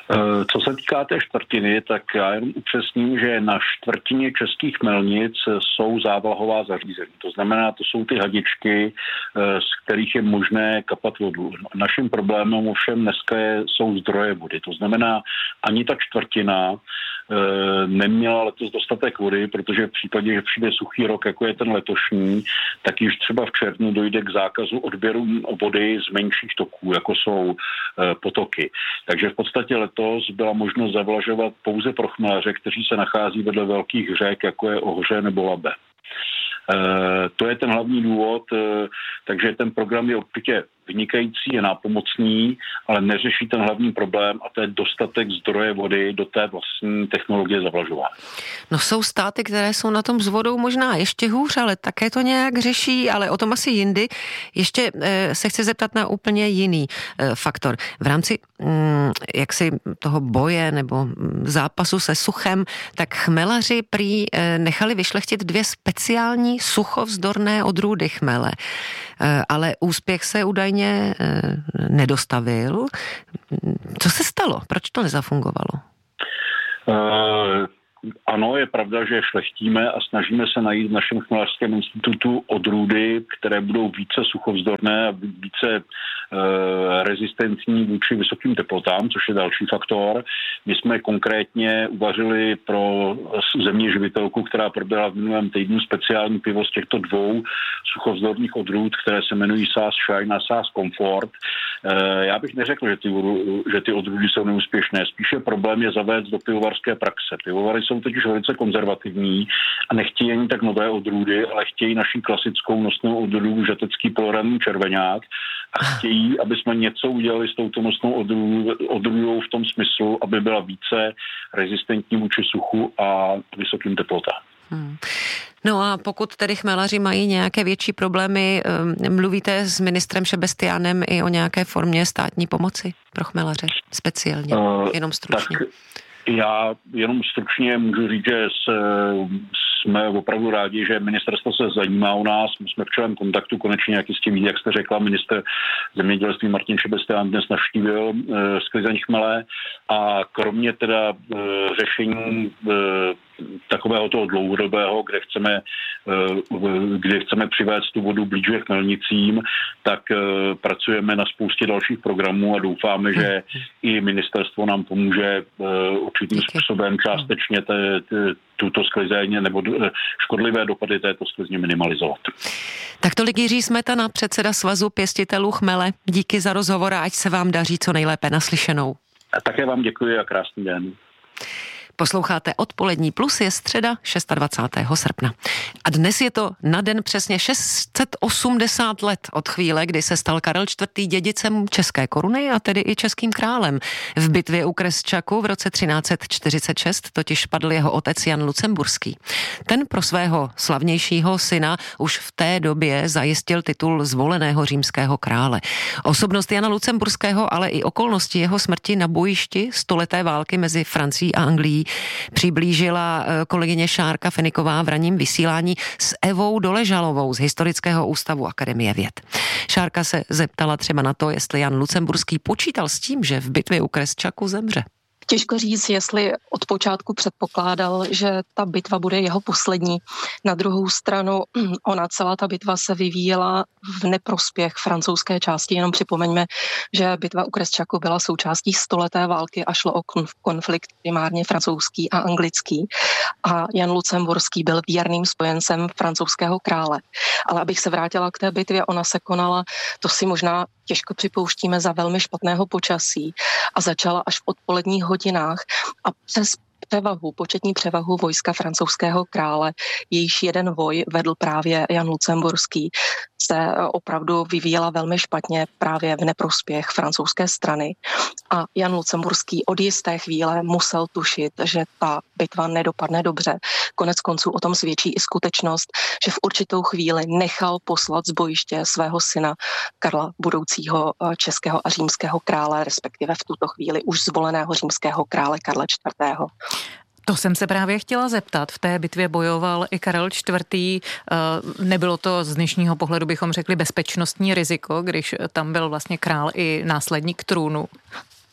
Co se týká té čtvrtiny, tak já jenom upřesním, že na čtvrtině českých chmelnic jsou závlahová zařízení. To znamená, to jsou ty hadičky, z kterých je možné kapat vodu. Naším problémem ovšem dneska jsou zdroje vody. To znamená, ani ta čtvrtina neměla letos dostatek vody, protože v případě, že přijde suchý rok, jako je ten letošní, tak již třeba v červnu dojde k zákazu odběru vody z menších toků, jako jsou potoky. Takže v podstatě letos byla možnost zavlažovat pouze pro chmelaře, kteří se nachází vedle velkých řek, jako je Ohře nebo Labe. To je ten hlavní důvod, takže ten program je určitě vynikající, je nápomocný, ale neřeší ten hlavní problém a to je dostatek zdroje vody do té vlastní technologie zavlažování. No jsou státy, které jsou na tom s vodou možná ještě hůř, ale také to nějak řeší, ale o tom asi jindy. Ještě se chci zeptat na úplně jiný faktor. V rámci jaksi toho boje nebo zápasu se suchem, tak chmelaři prý nechali vyšlechtit 2 speciální suchovzdorné odrůdy chmele. Ale úspěch se údajně nedostavil. Co se stalo? Proč to nezafungovalo? Ano, je pravda, že šlechtíme a snažíme se najít v našem chmelařském institutu odrůdy, které budou více suchovzdorné a více rezistentní vůči vysokým teplotám, což je další faktor. My jsme konkrétně uvařili pro země živitelku, která proběhla v minulém týdnu speciální pivo z těchto 2 suchovzdorných odrůd, které se jmenují Saaz Shine a Saaz Comfort. Já bych neřekl, že ty odrůdy jsou neúspěšné. Spíše problém je zavést do pivovarské praxe. Pivovary jsou totiž velice konzervativní a nechtějí ani tak nové odrůdy, ale chtějí naši klasickou nosnou odrůdu žatecký poloranný červeňák a chtějí, aby jsme něco udělali s touto nosnou odrůdou v tom smyslu, aby byla více rezistentní vůči suchu a vysokým teplotám. No a pokud tedy chmelaři mají nějaké větší problémy, mluvíte s ministrem Šebestiánem i o nějaké formě státní pomoci pro chmelaře speciálně? Jenom stručně. Tak já jenom stručně můžu říct, že jsme opravdu rádi, že ministerstvo se zajímá o nás. My jsme v čelém kontaktu konečně, jak jistě ví, jak jste řekla, ministr zemědělství Martin Šebestián dnes navštívil sklizeň chmele a kromě teda řešení takového toho dlouhodobého, kde chceme přivést tu vodu blíže k chmelnicím, tak pracujeme na spoustě dalších programů a doufáme, že i ministerstvo nám pomůže určitým způsobem částečně tuto sklizeň nebo škodlivé dopady této sklizně minimalizovat. Tak tolik Jiří Smetana, předseda Svazu pěstitelů chmele. Díky za rozhovor a ať se vám daří co nejlépe, naslyšenou. A také vám děkuji a krásný den. Posloucháte Odpolední plus, je středa 26. srpna. A dnes je to na den přesně 680 let od chvíle, kdy se stal Karel IV. Dědicem české koruny a tedy i českým králem. V bitvě u Kresčaku v roce 1346 totiž padl jeho otec Jan Lucemburský. Ten pro svého slavnějšího syna už v té době zajistil titul zvoleného římského krále. Osobnost Jana Lucemburského, ale i okolnosti jeho smrti na bojišti stoleté války mezi Francií a Anglií přiblížila kolegyně Šárka Feniková v ranním vysílání s Evou Doležalovou z Historického ústavu Akademie věd. Šárka se zeptala třeba na to, jestli Jan Lucemburský počítal s tím, že v bitvě u Kresčaku zemře. Těžko říct, jestli od počátku předpokládal, že ta bitva bude jeho poslední. Na druhou stranu, celá ta bitva se vyvíjela v neprospěch francouzské části. Jenom připomeňme, že bitva u Kresčaku byla součástí stoleté války a šlo o konflikt primárně francouzský a anglický. A Jan Lucemburský byl věrným spojencem francouzského krále. Ale abych se vrátila k té bitvě, ona se konala, to si možná těžko připouštíme, za velmi špatného počasí a začala až v odpoledních hodinách a přes početní převahu vojska francouzského krále, jejíž jeden voj vedl právě Jan Lucemburský, se opravdu vyvíjela velmi špatně právě v neprospěch francouzské strany. A Jan Lucemburský od jisté chvíle musel tušit, že ta bitva nedopadne dobře. Konec konců o tom svědčí i skutečnost, že v určitou chvíli nechal poslat z bojiště svého syna Karla, budoucího českého a římského krále, respektive v tuto chvíli už zvoleného římského krále Karla IV. To jsem se právě chtěla zeptat. V té bitvě bojoval i Karel IV. Nebylo to z dnešního pohledu, bychom řekli, bezpečnostní riziko, když tam byl vlastně král i následník trůnu?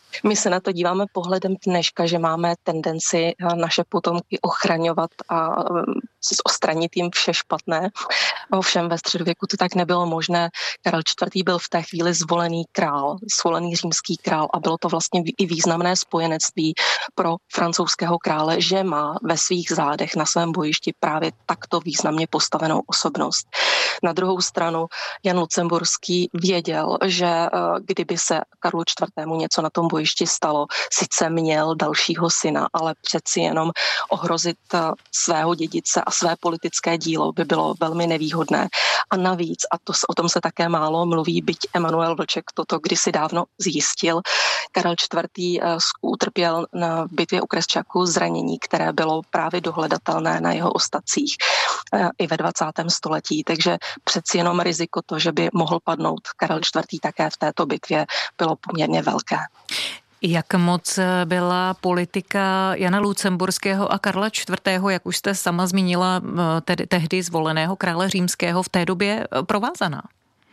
My se na to díváme pohledem dneška, že máme tendenci naše potomky ochraňovat a odstranit jim vše špatné. Ovšem ve středověku to tak nebylo možné. Karel IV. Byl v té chvíli zvolený římský král a bylo to vlastně i významné spojenectví pro francouzského krále, že má ve svých zádech na svém bojišti právě takto významně postavenou osobnost. Na druhou stranu Jan Lucemburský věděl, že kdyby se Karlu IV. Něco na tom bojišti stalo, sice měl dalšího syna, ale přeci jenom ohrozit svého dědice a své politické dílo by bylo velmi nevýhodné. A navíc, a o tom se také málo mluví, byť Emanuel Vlček toto kdysi dávno zjistil, Karel IV. Utrpěl na bitvě u Kresčaku zranění, které bylo právě dohledatelné na jeho ostatcích i ve 20. století, takže přeci jenom riziko to, že by mohl padnout Karel IV. Také v této bitvě, bylo poměrně velké. Jak moc byla politika Jana Lucemburského a Karla IV., jak už jste sama zmínila, tehdy zvoleného krále římského, v té době provázaná?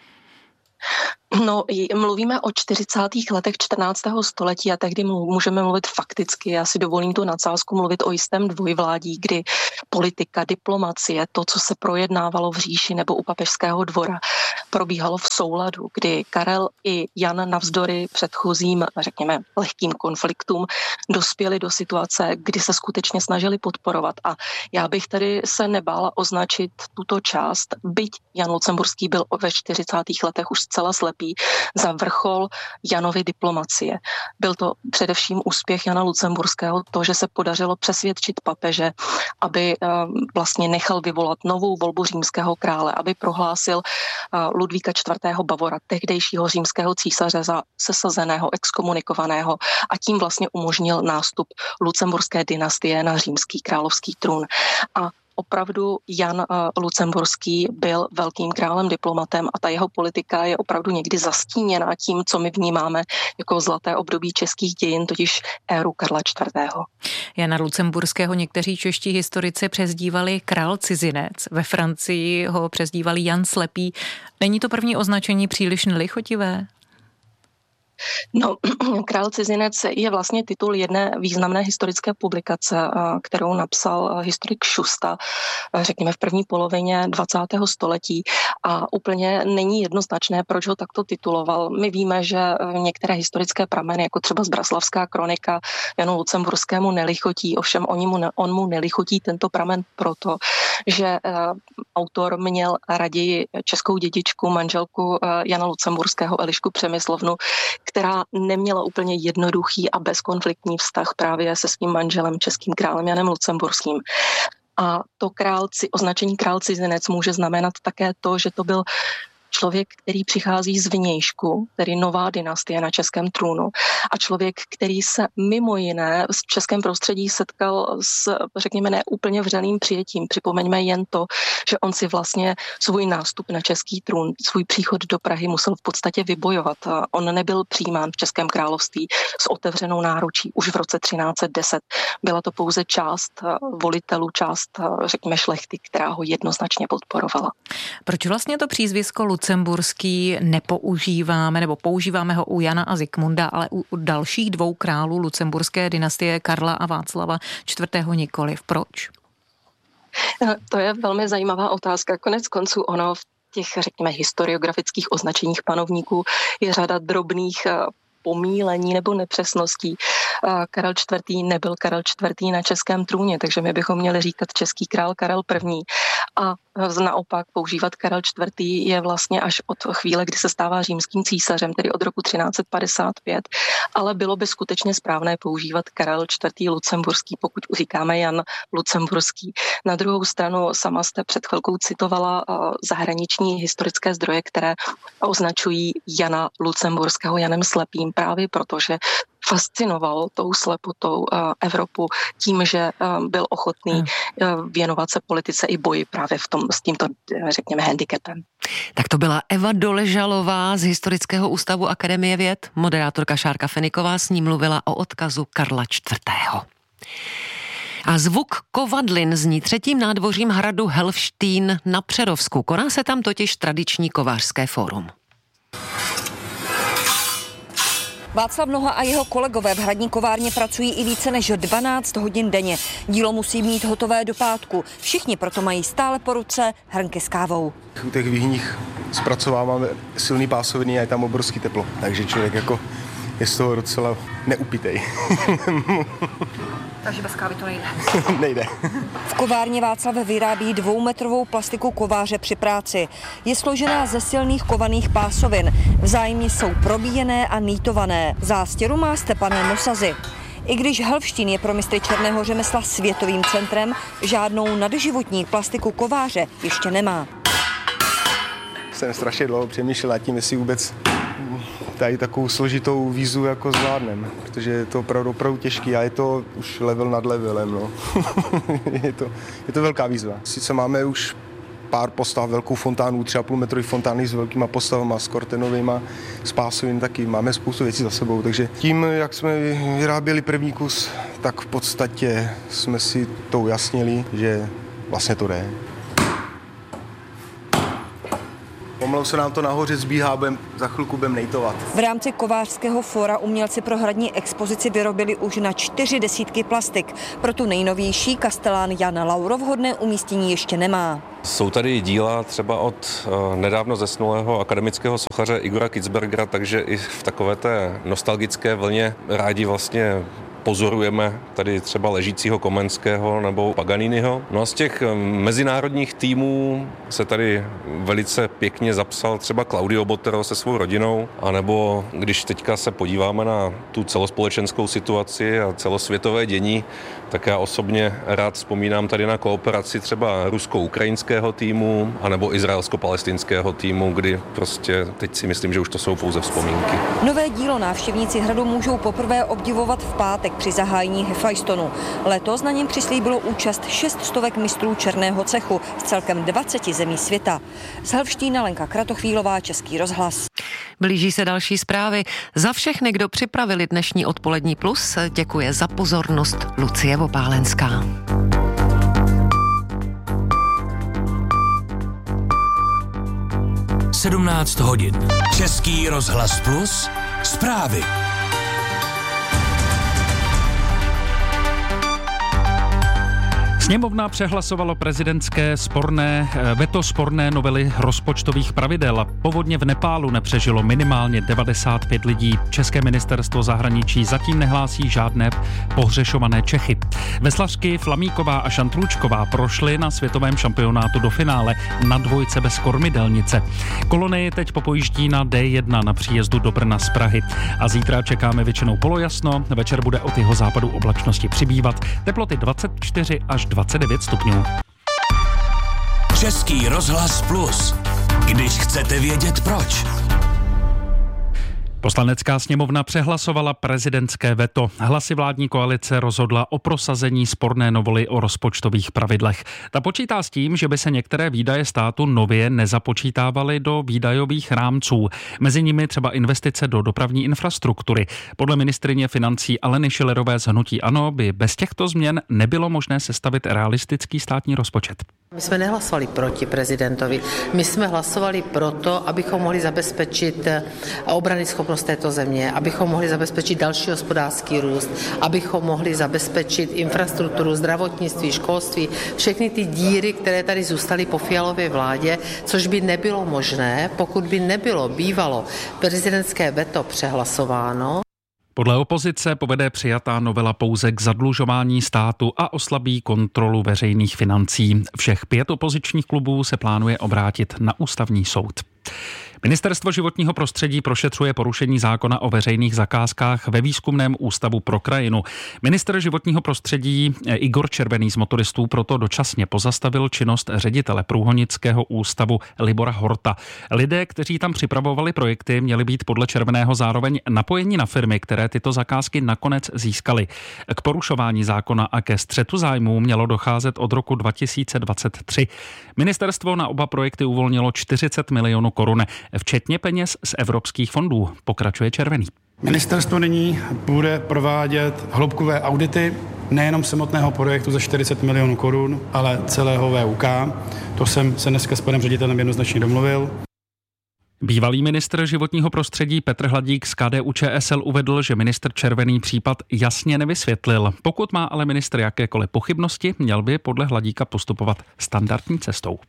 No, mluvíme o 40. letech 14. století a tehdy můžeme mluvit fakticky. Já si dovolím tu nadsázku mluvit o jistém dvojvládí, kdy politika, diplomacie, to, co se projednávalo v říši nebo u papežského dvora, probíhalo v souladu, kdy Karel i Jan navzdory předchozím, řekněme, lehkým konfliktům dospěli do situace, kdy se skutečně snažili podporovat. A já bych tady se nebála označit tuto část, byť Jan Lucemburský byl ve 40. letech už zcela slepý, za vrchol Janovy diplomacie. Byl to především úspěch Jana Lucemburského, to, že se podařilo přesvědčit papeže, aby vlastně nechal vyvolat novou volbu římského krále, aby prohlásil Ludvíka IV. Bavora, tehdejšího římského císaře, za sesazeného, exkomunikovaného a tím vlastně umožnil nástup lucemburské dynastie na římský královský trůn. A opravdu Jan Lucemburský byl velkým králem, diplomatem a ta jeho politika je opravdu někdy zastíněná tím, co my vnímáme jako zlaté období českých dějin, totiž éru Karla IV. Jana Lucemburského někteří čeští historici přezdívali král cizinec. Ve Francii ho přezdívali Jan Slepý. Není to první označení příliš nelichotivé? No, Král cizinec je vlastně titul jedné významné historické publikace, kterou napsal historik Šusta, řekněme v první polovině 20. století a úplně není jednoznačné, proč ho takto tituloval. My víme, že některé historické prameny, jako třeba Zbraslavská kronika, Janu Lucemburskému nelichotí, ovšem on mu nelichotí tento pramen proto, že autor měl raději českou dědičku, manželku Jana Lucemburského Elišku Přemyslovnu, která neměla úplně jednoduchý a bezkonfliktní vztah právě se svým manželem, českým králem Janem Lucemburským. A to označení král cizinec může znamenat také to, že to byl člověk, který přichází z vnějšku, tedy nová dynastie na českém trůnu a člověk, který se mimo jiné v českém prostředí setkal s, řekněme, neúplně vřelým přijetím. Připomeňme jen to, že on si vlastně svůj nástup na český trůn, svůj příchod do Prahy musel v podstatě vybojovat. On nebyl přijímán v Českém království s otevřenou náručí už v roce 1310. Byla to pouze část volitelů, část, řekněme, šlechty, která ho jednoznačně podporovala. Proč vlastně to přízvisko Lucemburský nepoužíváme, nebo používáme ho u Jana a Zikmunda, ale u dalších dvou králů lucemburské dynastie Karla a Václava IV. Nikoliv. Proč? To je velmi zajímavá otázka. Konec konců ono v těch, řekněme, historiografických označeních panovníků je řada drobných pomílení nebo nepřesností. Karel IV. Nebyl Karel IV. Na českém trůně, takže my bychom měli říkat český král Karel I. A naopak používat Karel IV. Je vlastně až od chvíle, kdy se stává římským císařem, tedy od roku 1355, ale bylo by skutečně správné používat Karel IV. Lucemburský, pokud říkáme Jan Lucemburský. Na druhou stranu sama jste před chvilkou citovala zahraniční historické zdroje, které označují Jana Lucemburského Janem Slepým, právě protože fascinoval tou slepotou Evropu tím, že byl ochotný věnovat se politice i boji právě s tímto, řekněme, handicapem. Tak to byla Eva Doležalová z Historického ústavu Akademie věd. Moderátorka Šárka Feniková s ní mluvila o odkazu Karla IV. A zvuk kovadlin zní třetím nádvořím hradu Helfštín na Přerovsku. Koná se tam totiž tradiční kovářské fórum. Václav Noha a jeho kolegové v hradní kovárně pracují i více než 12 hodin denně. Dílo musí mít hotové do pátku. Všichni proto mají stále po ruce hrnky s kávou. U těch výhních zpracováváme silný pásoviny a je tam obrovský teplo, takže člověk jako je z toho docela neupitej. Takže bez kávy to nejde. Nejde. V kovárně Václav vyrábí 2metrovou plastiku kováře při práci. Je složená ze silných kovaných pásovin. Vzájemně jsou probíjené a nýtované. Zástěru má z tepané mosazy. I když Helvštín je pro mistry černého řemesla světovým centrem, žádnou nadživotní plastiku kováře ještě nemá. Jsem strašně dlouho přemýšlel nad tím, jestli vůbec tady takovou složitou výzvu jako zvládnem, protože je to opravdu těžký a je to už level nad levelem. No. je to velká výzva. Sice máme už pár postav, velkou fontánu, 3,5 metrový fontány s velkýma postavama, s kortenovýma, s pásovým taky. Máme spoustu věcí za sebou, takže tím, jak jsme vyráběli první kus, tak v podstatě jsme si to ujasnili, že vlastně to jde. Pomalu se nám to nahoře zbíhá, za chvilku budeme nejtovat. V rámci kovářského fóra umělci pro hradní expozici vyrobili už na 40 plastik. Pro tu nejnovější kastelán Jan Lauro vhodné umístění ještě nemá. Jsou tady díla třeba od nedávno zesnulého akademického sochaře Igora Kitzbergera, takže i v takové té nostalgické vlně rádi vlastně pozorujeme tady třeba ležícího Komenského nebo Paganiniho. No a z těch mezinárodních týmů se tady velice pěkně zapsal třeba Claudio Botero se svou rodinou, anebo když teďka se podíváme na tu celospolečenskou situaci a celosvětové dění, tak já osobně rád vzpomínám tady na kooperaci třeba rusko-ukrajinského týmu anebo izraelsko-palestinského týmu, kdy prostě teď si myslím, že už to jsou pouze vzpomínky. Nové dílo návštěvníci hradu můžou poprvé obdivovat v pátek při zahájení Hefajstonu. Letos na něm přislíbilo účast 600 mistrů černého cechu z celkem 20 zemí světa. Z Helvštína Lenka Kratochvílová, Český rozhlas. Blíží se další zprávy. Za všechny, kdo připravili dnešní odpolední plus, děkuje za pozornost Lucie Vopálenská. Sedmnáct hodin. Český rozhlas plus. Zprávy. Sněmovna přehlasovalo prezidentské veto sporné novely rozpočtových pravidel. Povodně v Nepálu nepřežilo minimálně 95 lidí. České ministerstvo zahraničí zatím nehlásí žádné pohřešované Čechy. Veslařky Flamíková a Šantručková prošly na světovém šampionátu do finále na dvojce bez kormidelnice. Kolony teď popojíždí na D1 na příjezdu do Brna z Prahy. A zítra čekáme většinou polojasno, večer bude od jihozápadu oblačnosti přibývat. Teploty 24 až 29 stupňů. Český rozhlas plus. Když chcete vědět proč. Poslanecká sněmovna přehlasovala prezidentské veto. Hlasy vládní koalice rozhodla o prosazení sporné novely o rozpočtových pravidlech. Ta počítá s tím, že by se některé výdaje státu nově nezapočítávaly do výdajových rámců. Mezi nimi třeba investice do dopravní infrastruktury. Podle ministryně financí Aleny Schillerové z hnutí ANO by bez těchto změn nebylo možné sestavit realistický státní rozpočet. My jsme nehlasovali proti prezidentovi, my jsme hlasovali proto, abychom mohli zabezpečit obranyschopnost této země, abychom mohli zabezpečit další hospodářský růst, abychom mohli zabezpečit infrastrukturu, zdravotnictví, školství, všechny ty díry, které tady zůstaly po Fialově vládě, což by nebylo možné, pokud by nebylo bývalo prezidentské veto přehlasováno. Podle opozice povede přijatá novela pouze k zadlužování státu a oslabí kontrolu veřejných financí. Všech 5 opozičních klubů se plánuje obrátit na ústavní soud. Ministerstvo životního prostředí prošetřuje porušení zákona o veřejných zakázkách ve Výzkumném ústavu pro krajinu. Ministr životního prostředí Igor Červený z motoristů proto dočasně pozastavil činnost ředitele Průhonického ústavu Libora Horta. Lidé, kteří tam připravovali projekty, měli být podle Červeného zároveň napojeni na firmy, které tyto zakázky nakonec získaly. K porušování zákona a ke střetu zájmů mělo docházet od roku 2023. Ministerstvo na oba projekty uvolnilo 40 milionů korun, včetně peněz z evropských fondů, pokračuje Červený. Ministerstvo nyní bude provádět hloubkové audity nejenom samotného projektu za 40 milionů korun, ale celého VUK. To jsem se dneska s panem ředitelem jednoznačně domluvil. Bývalý ministr životního prostředí Petr Hladík z KDU-ČSL uvedl, že ministr Červený případ jasně nevysvětlil. Pokud má ale ministr jakékoliv pochybnosti, měl by podle Hladíka postupovat standardní cestou.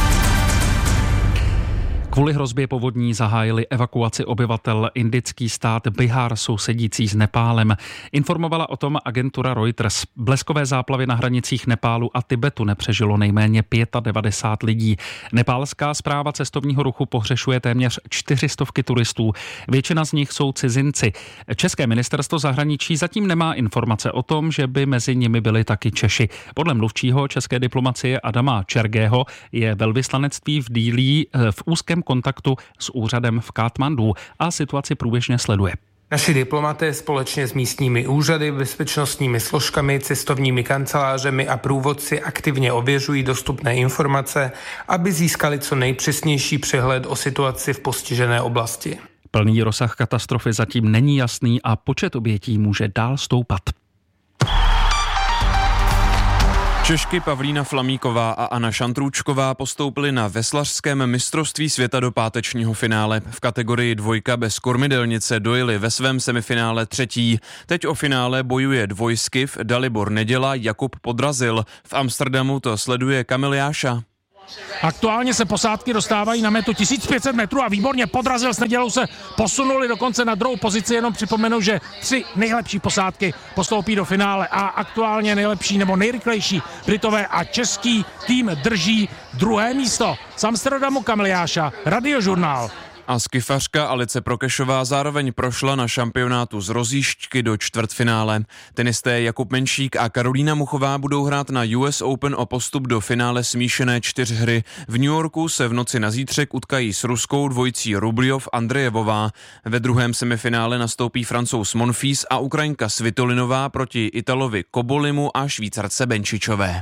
Kvůli hrozbě povodní zahájili evakuaci obyvatel indický stát Bihar sousedící s Nepálem. Informovala o tom agentura Reuters. Bleskové záplavy na hranicích Nepálu a Tibetu nepřežilo nejméně 95 lidí. Nepálská správa cestovního ruchu pohřešuje téměř 400 turistů. Většina z nich jsou cizinci. České ministerstvo zahraničí zatím nemá informace o tom, že by mezi nimi byli taky Češi. Podle mluvčího české diplomacie Adama Čergého je velvyslanectví v Dillí v úzkém kontaktu s úřadem v Katmandu a situaci průběžně sleduje. Naši diplomaté společně s místními úřady, bezpečnostními složkami, cestovními kancelářemi a průvodci aktivně ověřují dostupné informace, aby získali co nejpřesnější přehled o situaci v postižené oblasti. Plný rozsah katastrofy zatím není jasný a počet obětí může dál stoupat. Češky Pavlína Flamíková a Anna Šantrůčková postoupily na veslařském mistrovství světa do pátečního finále. V kategorii dvojka bez kormidelnice dojeli ve svém semifinále třetí. Teď o finále bojuje dvojskyv Dalibor Neděla, Jakub Podrazil. V Amsterdamu to sleduje Kamil Jáša. Aktuálně se posádky dostávají na metu 1500 metrů a výborně Podrazil s Nedělou se posunuli dokonce na druhou pozici. Jenom připomenu, že 3 nejlepší posádky postoupí do finále a aktuálně nejlepší nebo nejrychlejší Britové a český tým drží druhé místo. Z Amsterdamu Kamil Jáša, Radiožurnál. A skifařka Alice Prokešová zároveň prošla na šampionátu z Rozíšťky do čtvrtfinále. Tenisté Jakub Menšík a Karolína Muchová budou hrát na US Open o postup do finále smíšené 4hry. V New Yorku se v noci na zítřek utkají s ruskou dvojicí Rubljov Andrejevová. Ve druhém semifinále nastoupí Francouz Monfils a Ukrajinka Svitolinová proti Italovi Kobolimu a Švýcarce Benčičové.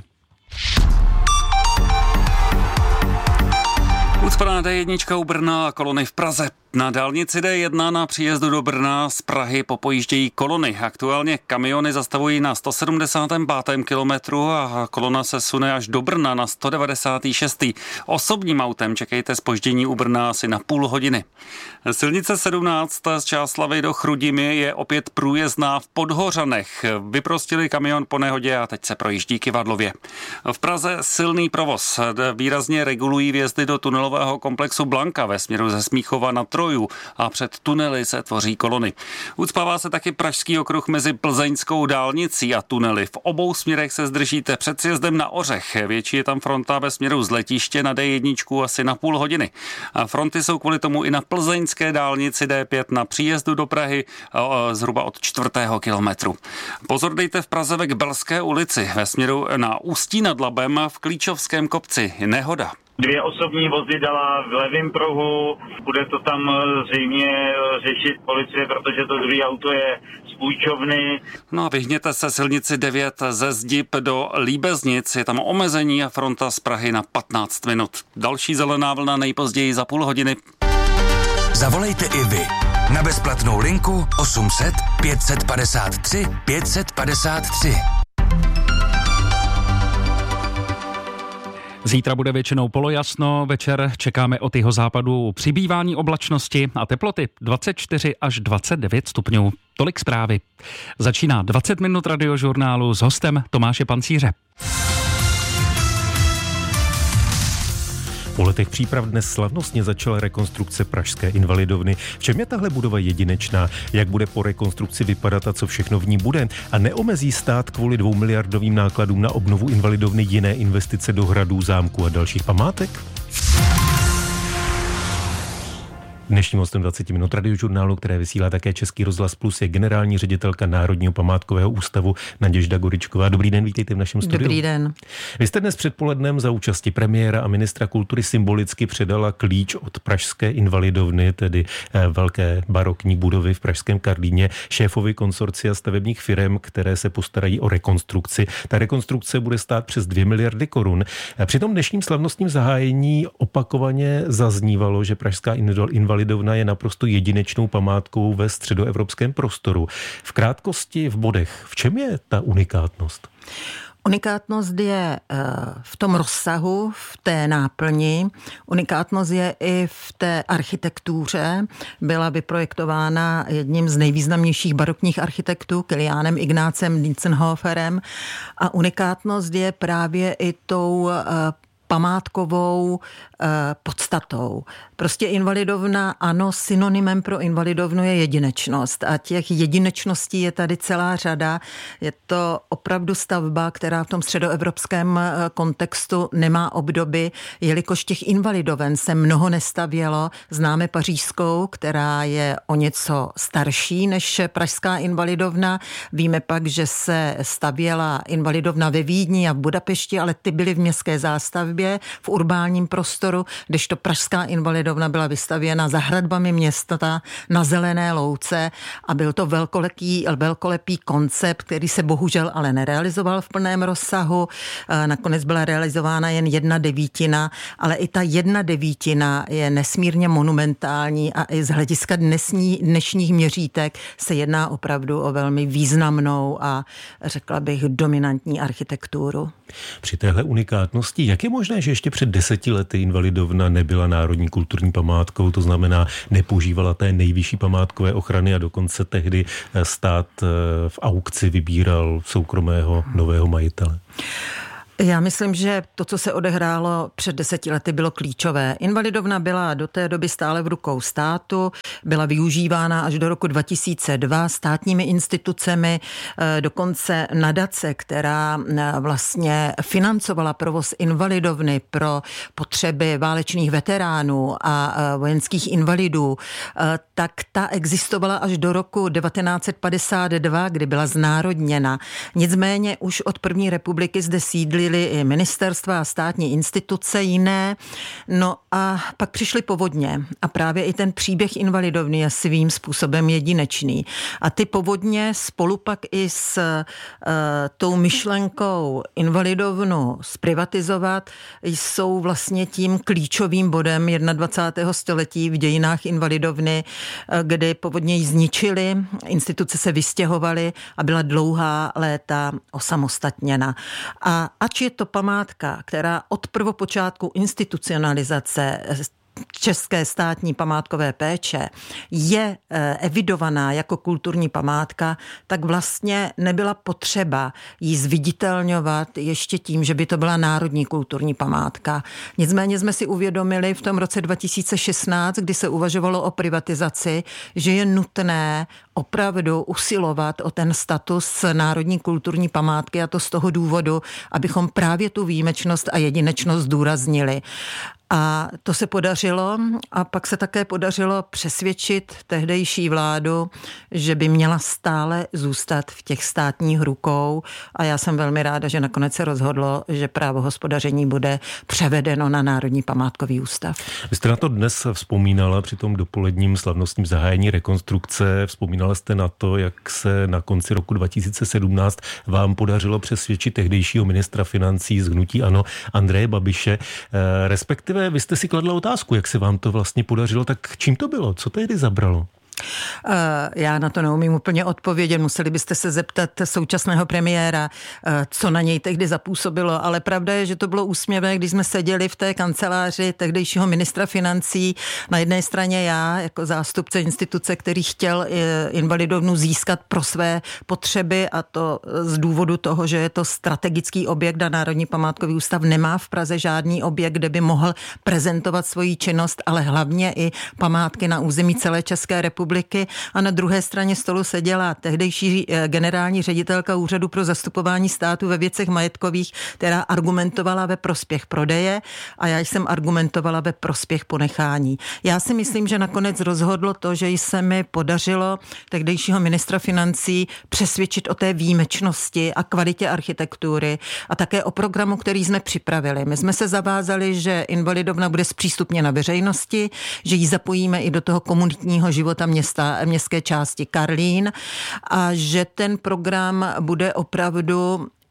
Ucpaná D1 u Brna a kolony v Praze. Na dálnici D1 na příjezdu do Brna z Prahy popojíždějí kolony. Aktuálně kamiony zastavují na 175. kilometru a kolona se sune až do Brna na 196. Osobním autem čekejte zpoždění u Brna asi na půl hodiny. Silnice 17 z Čáslavi do Chrudimi je opět průjezdná v Podhořanech. Vyprostili kamion po nehodě a teď se projíždí Kyvadlově. V Praze silný provoz. Výrazně regulují vjezdy do tunelového komplexu Blanka ve směru ze Smíchova na Troju a před tunely se tvoří kolony. Ucpává se taky pražský okruh mezi plzeňskou dálnicí a tunely. V obou směrech se zdržíte před sjezdem na Ořech. Větší je tam fronta ve směru z letiště na D1 asi na půl hodiny. A fronty jsou kvůli tomu i na plzeňské dálnici D5 na příjezdu do Prahy zhruba od 4. kilometru. Pozor dejte v Praze ve Kbelské ulici ve směru na Ústí nad Labem v Klíčovském kopci. Nehoda. 2 osobní vozidla v levém pruhu, bude to tam zřejmě řešit policie, protože to druhé auto je z půjčovny. No a vyhněte se silnici 9 ze Zdib do Líbeznic, je tam omezení a fronta z Prahy na 15 minut. Další zelená vlna nejpozději za půl hodiny. Zavolejte i vy na bezplatnou linku 800 553 553. Zítra bude většinou polojasno, večer čekáme od jihozápadu přibývání oblačnosti a teploty 24 až 29 stupňů. Tolik zprávy. Začíná 20 minut Radiožurnálu s hostem Tomáše Pancíře. Po letech příprav dnes slavnostně začala rekonstrukce pražské Invalidovny. V čem je tahle budova jedinečná? Jak bude po rekonstrukci vypadat a co všechno v ní bude? A neomezí stát kvůli 2 miliardovým nákladům na obnovu Invalidovny jiné investice do hradů, zámků a dalších památek? Dnešním hostem 20 minut Radiožurnálu, které vysílá také Český rozhlas Plus, je generální ředitelka Národního památkového ústavu Naděžda Goričková. Dobrý den, vítejte v našem studiu. Dobrý den. Vy jste dnes předpolednem za účasti premiéra a ministra kultury symbolicky předala klíč od pražské Invalidovny, tedy velké barokní budovy v pražském Karlíně, šéfovi konsorcia stavebních firem, které se postarají o rekonstrukci. Ta rekonstrukce bude stát přes 2 miliardy korun. Při tom dnešním slavnostním zahájení opakovaně zaznívalo, že pražská Invalidovna je naprosto jedinečnou památkou ve středoevropském prostoru. V krátkosti, v bodech, v čem je ta unikátnost? Unikátnost je v tom rozsahu, v té náplni. Unikátnost je i v té architektuře. Byla vyprojektována jedním z nejvýznamnějších barokních architektů, Kiliánem Ignácem Dientzenhoferem. A unikátnost je právě i tou památkovou podstatou. Prostě invalidovna, ano, synonymem pro invalidovnu je jedinečnost a těch jedinečností je tady celá řada. Je to opravdu stavba, která v tom středoevropském kontextu nemá obdoby, jelikož těch invalidoven se mnoho nestavělo. Známe pařížskou, která je o něco starší než pražská invalidovna. Víme pak, že se stavěla invalidovna ve Vídni a v Budapešti, ale ty byly v městské zástavbě, v urbálním prostoru, kdežto pražská invalidovna byla vystavěna za hradbami města na zelené louce a byl to velkolepý koncept, který se bohužel ale nerealizoval v plném rozsahu. Nakonec byla realizována jen 1/9, ale i ta 1/9 je nesmírně monumentální a i z hlediska dnešních měřítek se jedná opravdu o velmi významnou a řekla bych dominantní architekturu. Při téhle unikátnosti, jak je možné, že ještě před 10 lety invalidovna nebyla národní kulturní památkou, to znamená nepožívala té nejvyšší památkové ochrany a dokonce tehdy stát v aukci vybíral soukromého nového majitele? Já myslím, že to, co se odehrálo před 10 lety, bylo klíčové. Invalidovna byla do té doby stále v rukou státu, byla využívána až do roku 2002 státními institucemi, dokonce nadace, která vlastně financovala provoz invalidovny pro potřeby válečných veteránů a vojenských invalidů, tak ta existovala až do roku 1952, kdy byla znárodněna. Nicméně už od první republiky zde sídlily i ministerstva a státní instituce jiné. No a pak přišly povodně a právě i ten příběh invalidovny je svým způsobem jedinečný. A ty povodně spolu pak i s tou myšlenkou invalidovnu zprivatizovat jsou vlastně tím klíčovým bodem 21. století v dějinách invalidovny, kdy povodně ji zničily, instituce se vystěhovaly a byla dlouhá léta osamostatněna. A ač je to památka, která od prvopočátku institucionalizace české státní památkové péče je evidovaná jako kulturní památka, tak vlastně nebyla potřeba ji zviditelňovat ještě tím, že by to byla národní kulturní památka. Nicméně jsme si uvědomili v tom roce 2016, kdy se uvažovalo o privatizaci, že je nutné opravdu usilovat o ten status národní kulturní památky, a to z toho důvodu, abychom právě tu výjimečnost a jedinečnost zdůraznili. A to se podařilo a pak se také podařilo přesvědčit tehdejší vládu, že by měla stále zůstat v těch státních rukou a já jsem velmi ráda, že nakonec se rozhodlo, že právo hospodaření bude převedeno na Národní památkový ústav. Vy jste na to dnes vzpomínala při tom dopoledním slavnostním zahájení rekonstrukce. Vzpomínala jste na to, jak se na konci roku 2017 vám podařilo přesvědčit tehdejšího ministra financí z hnutí ANO Andreje Babiše, respektive vy jste si kladla otázku, jak se vám to vlastně podařilo, tak čím to bylo? Co tehdy zabralo? Já na to neumím úplně odpovědět. Museli byste se zeptat současného premiéra, co na něj tehdy zapůsobilo, ale pravda je, že to bylo úsměvné, když jsme seděli v té kanceláři tehdejšího ministra financí. Na jedné straně já, jako zástupce instituce, který chtěl invalidovnu získat pro své potřeby, a to z důvodu toho, že je to strategický objekt a Národní památkový ústav nemá v Praze žádný objekt, kde by mohl prezentovat svoji činnost, ale hlavně i památky na území celé České republiky. A na druhé straně stolu seděla tehdejší generální ředitelka Úřadu pro zastupování státu ve věcech majetkových, která argumentovala ve prospěch prodeje a já jsem argumentovala ve prospěch ponechání. Já si myslím, že nakonec rozhodlo to, že se mi podařilo tehdejšího ministra financí přesvědčit o té výjimečnosti a kvalitě architektury a také o programu, který jsme připravili. My jsme se zavázali, že invalidovna bude zpřístupněna veřejnosti, že ji zapojíme i do toho komunitního života městské části Karlín a že ten program bude opravdu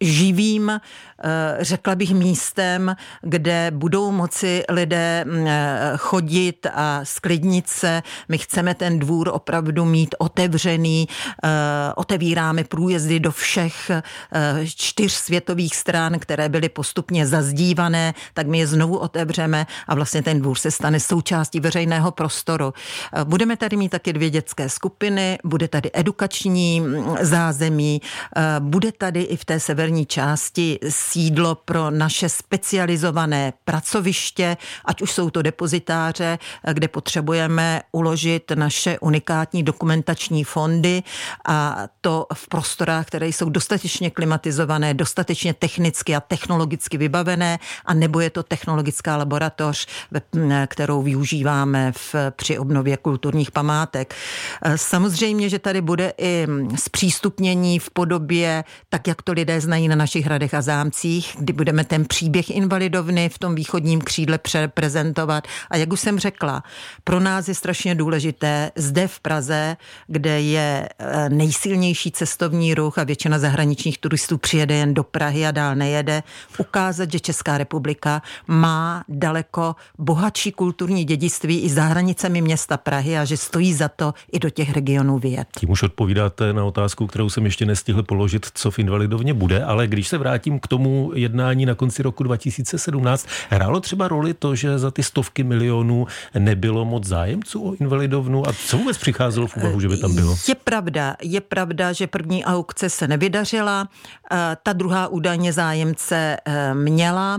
živým, řekla bych, místem, kde budou moci lidé chodit a sklidnit se. My chceme ten dvůr opravdu mít otevřený, otevíráme průjezdy do všech 4 světových stran, které byly postupně zazdívané, tak my je znovu otevřeme a vlastně ten dvůr se stane součástí veřejného prostoru. Budeme tady mít taky 2 dětské skupiny, bude tady edukační zázemí, bude tady i v té severní části sídlo pro naše specializované pracoviště, ať už jsou to depozitáře, kde potřebujeme uložit naše unikátní dokumentační fondy, a to v prostorách, které jsou dostatečně klimatizované, dostatečně technicky a technologicky vybavené, a nebo je to technologická laboratoř, kterou využíváme při obnově kulturních památek. Samozřejmě, že tady bude i zpřístupnění v podobě, tak jak to lidé znají na našich hradech a zámcích, kdy budeme ten příběh Invalidovny v tom východním křídle prezentovat. A jak už jsem řekla, pro nás je strašně důležité zde v Praze, kde je nejsilnější cestovní ruch a většina zahraničních turistů přijede jen do Prahy a dál nejede, ukázat, že Česká republika má daleko bohatší kulturní dědictví i za hranicemi města Prahy a že stojí za to i do těch regionů vyjet. Tím už odpovídáte na otázku, kterou jsem ještě nestihl položit, co v Invalidovně bude, ale když se vrátím k tomu jednání na konci roku 2017, hrálo třeba roli to, že za ty stovky milionů nebylo moc zájemců o Invalidovnu, a co vůbec přicházelo v úvahu, že by tam bylo? Je pravda, že první aukce se nevydařila, ta druhá údajně zájemce měla,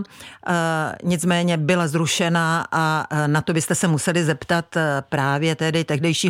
nicméně byla zrušena a na to byste se museli zeptat právě tedy tehdejšího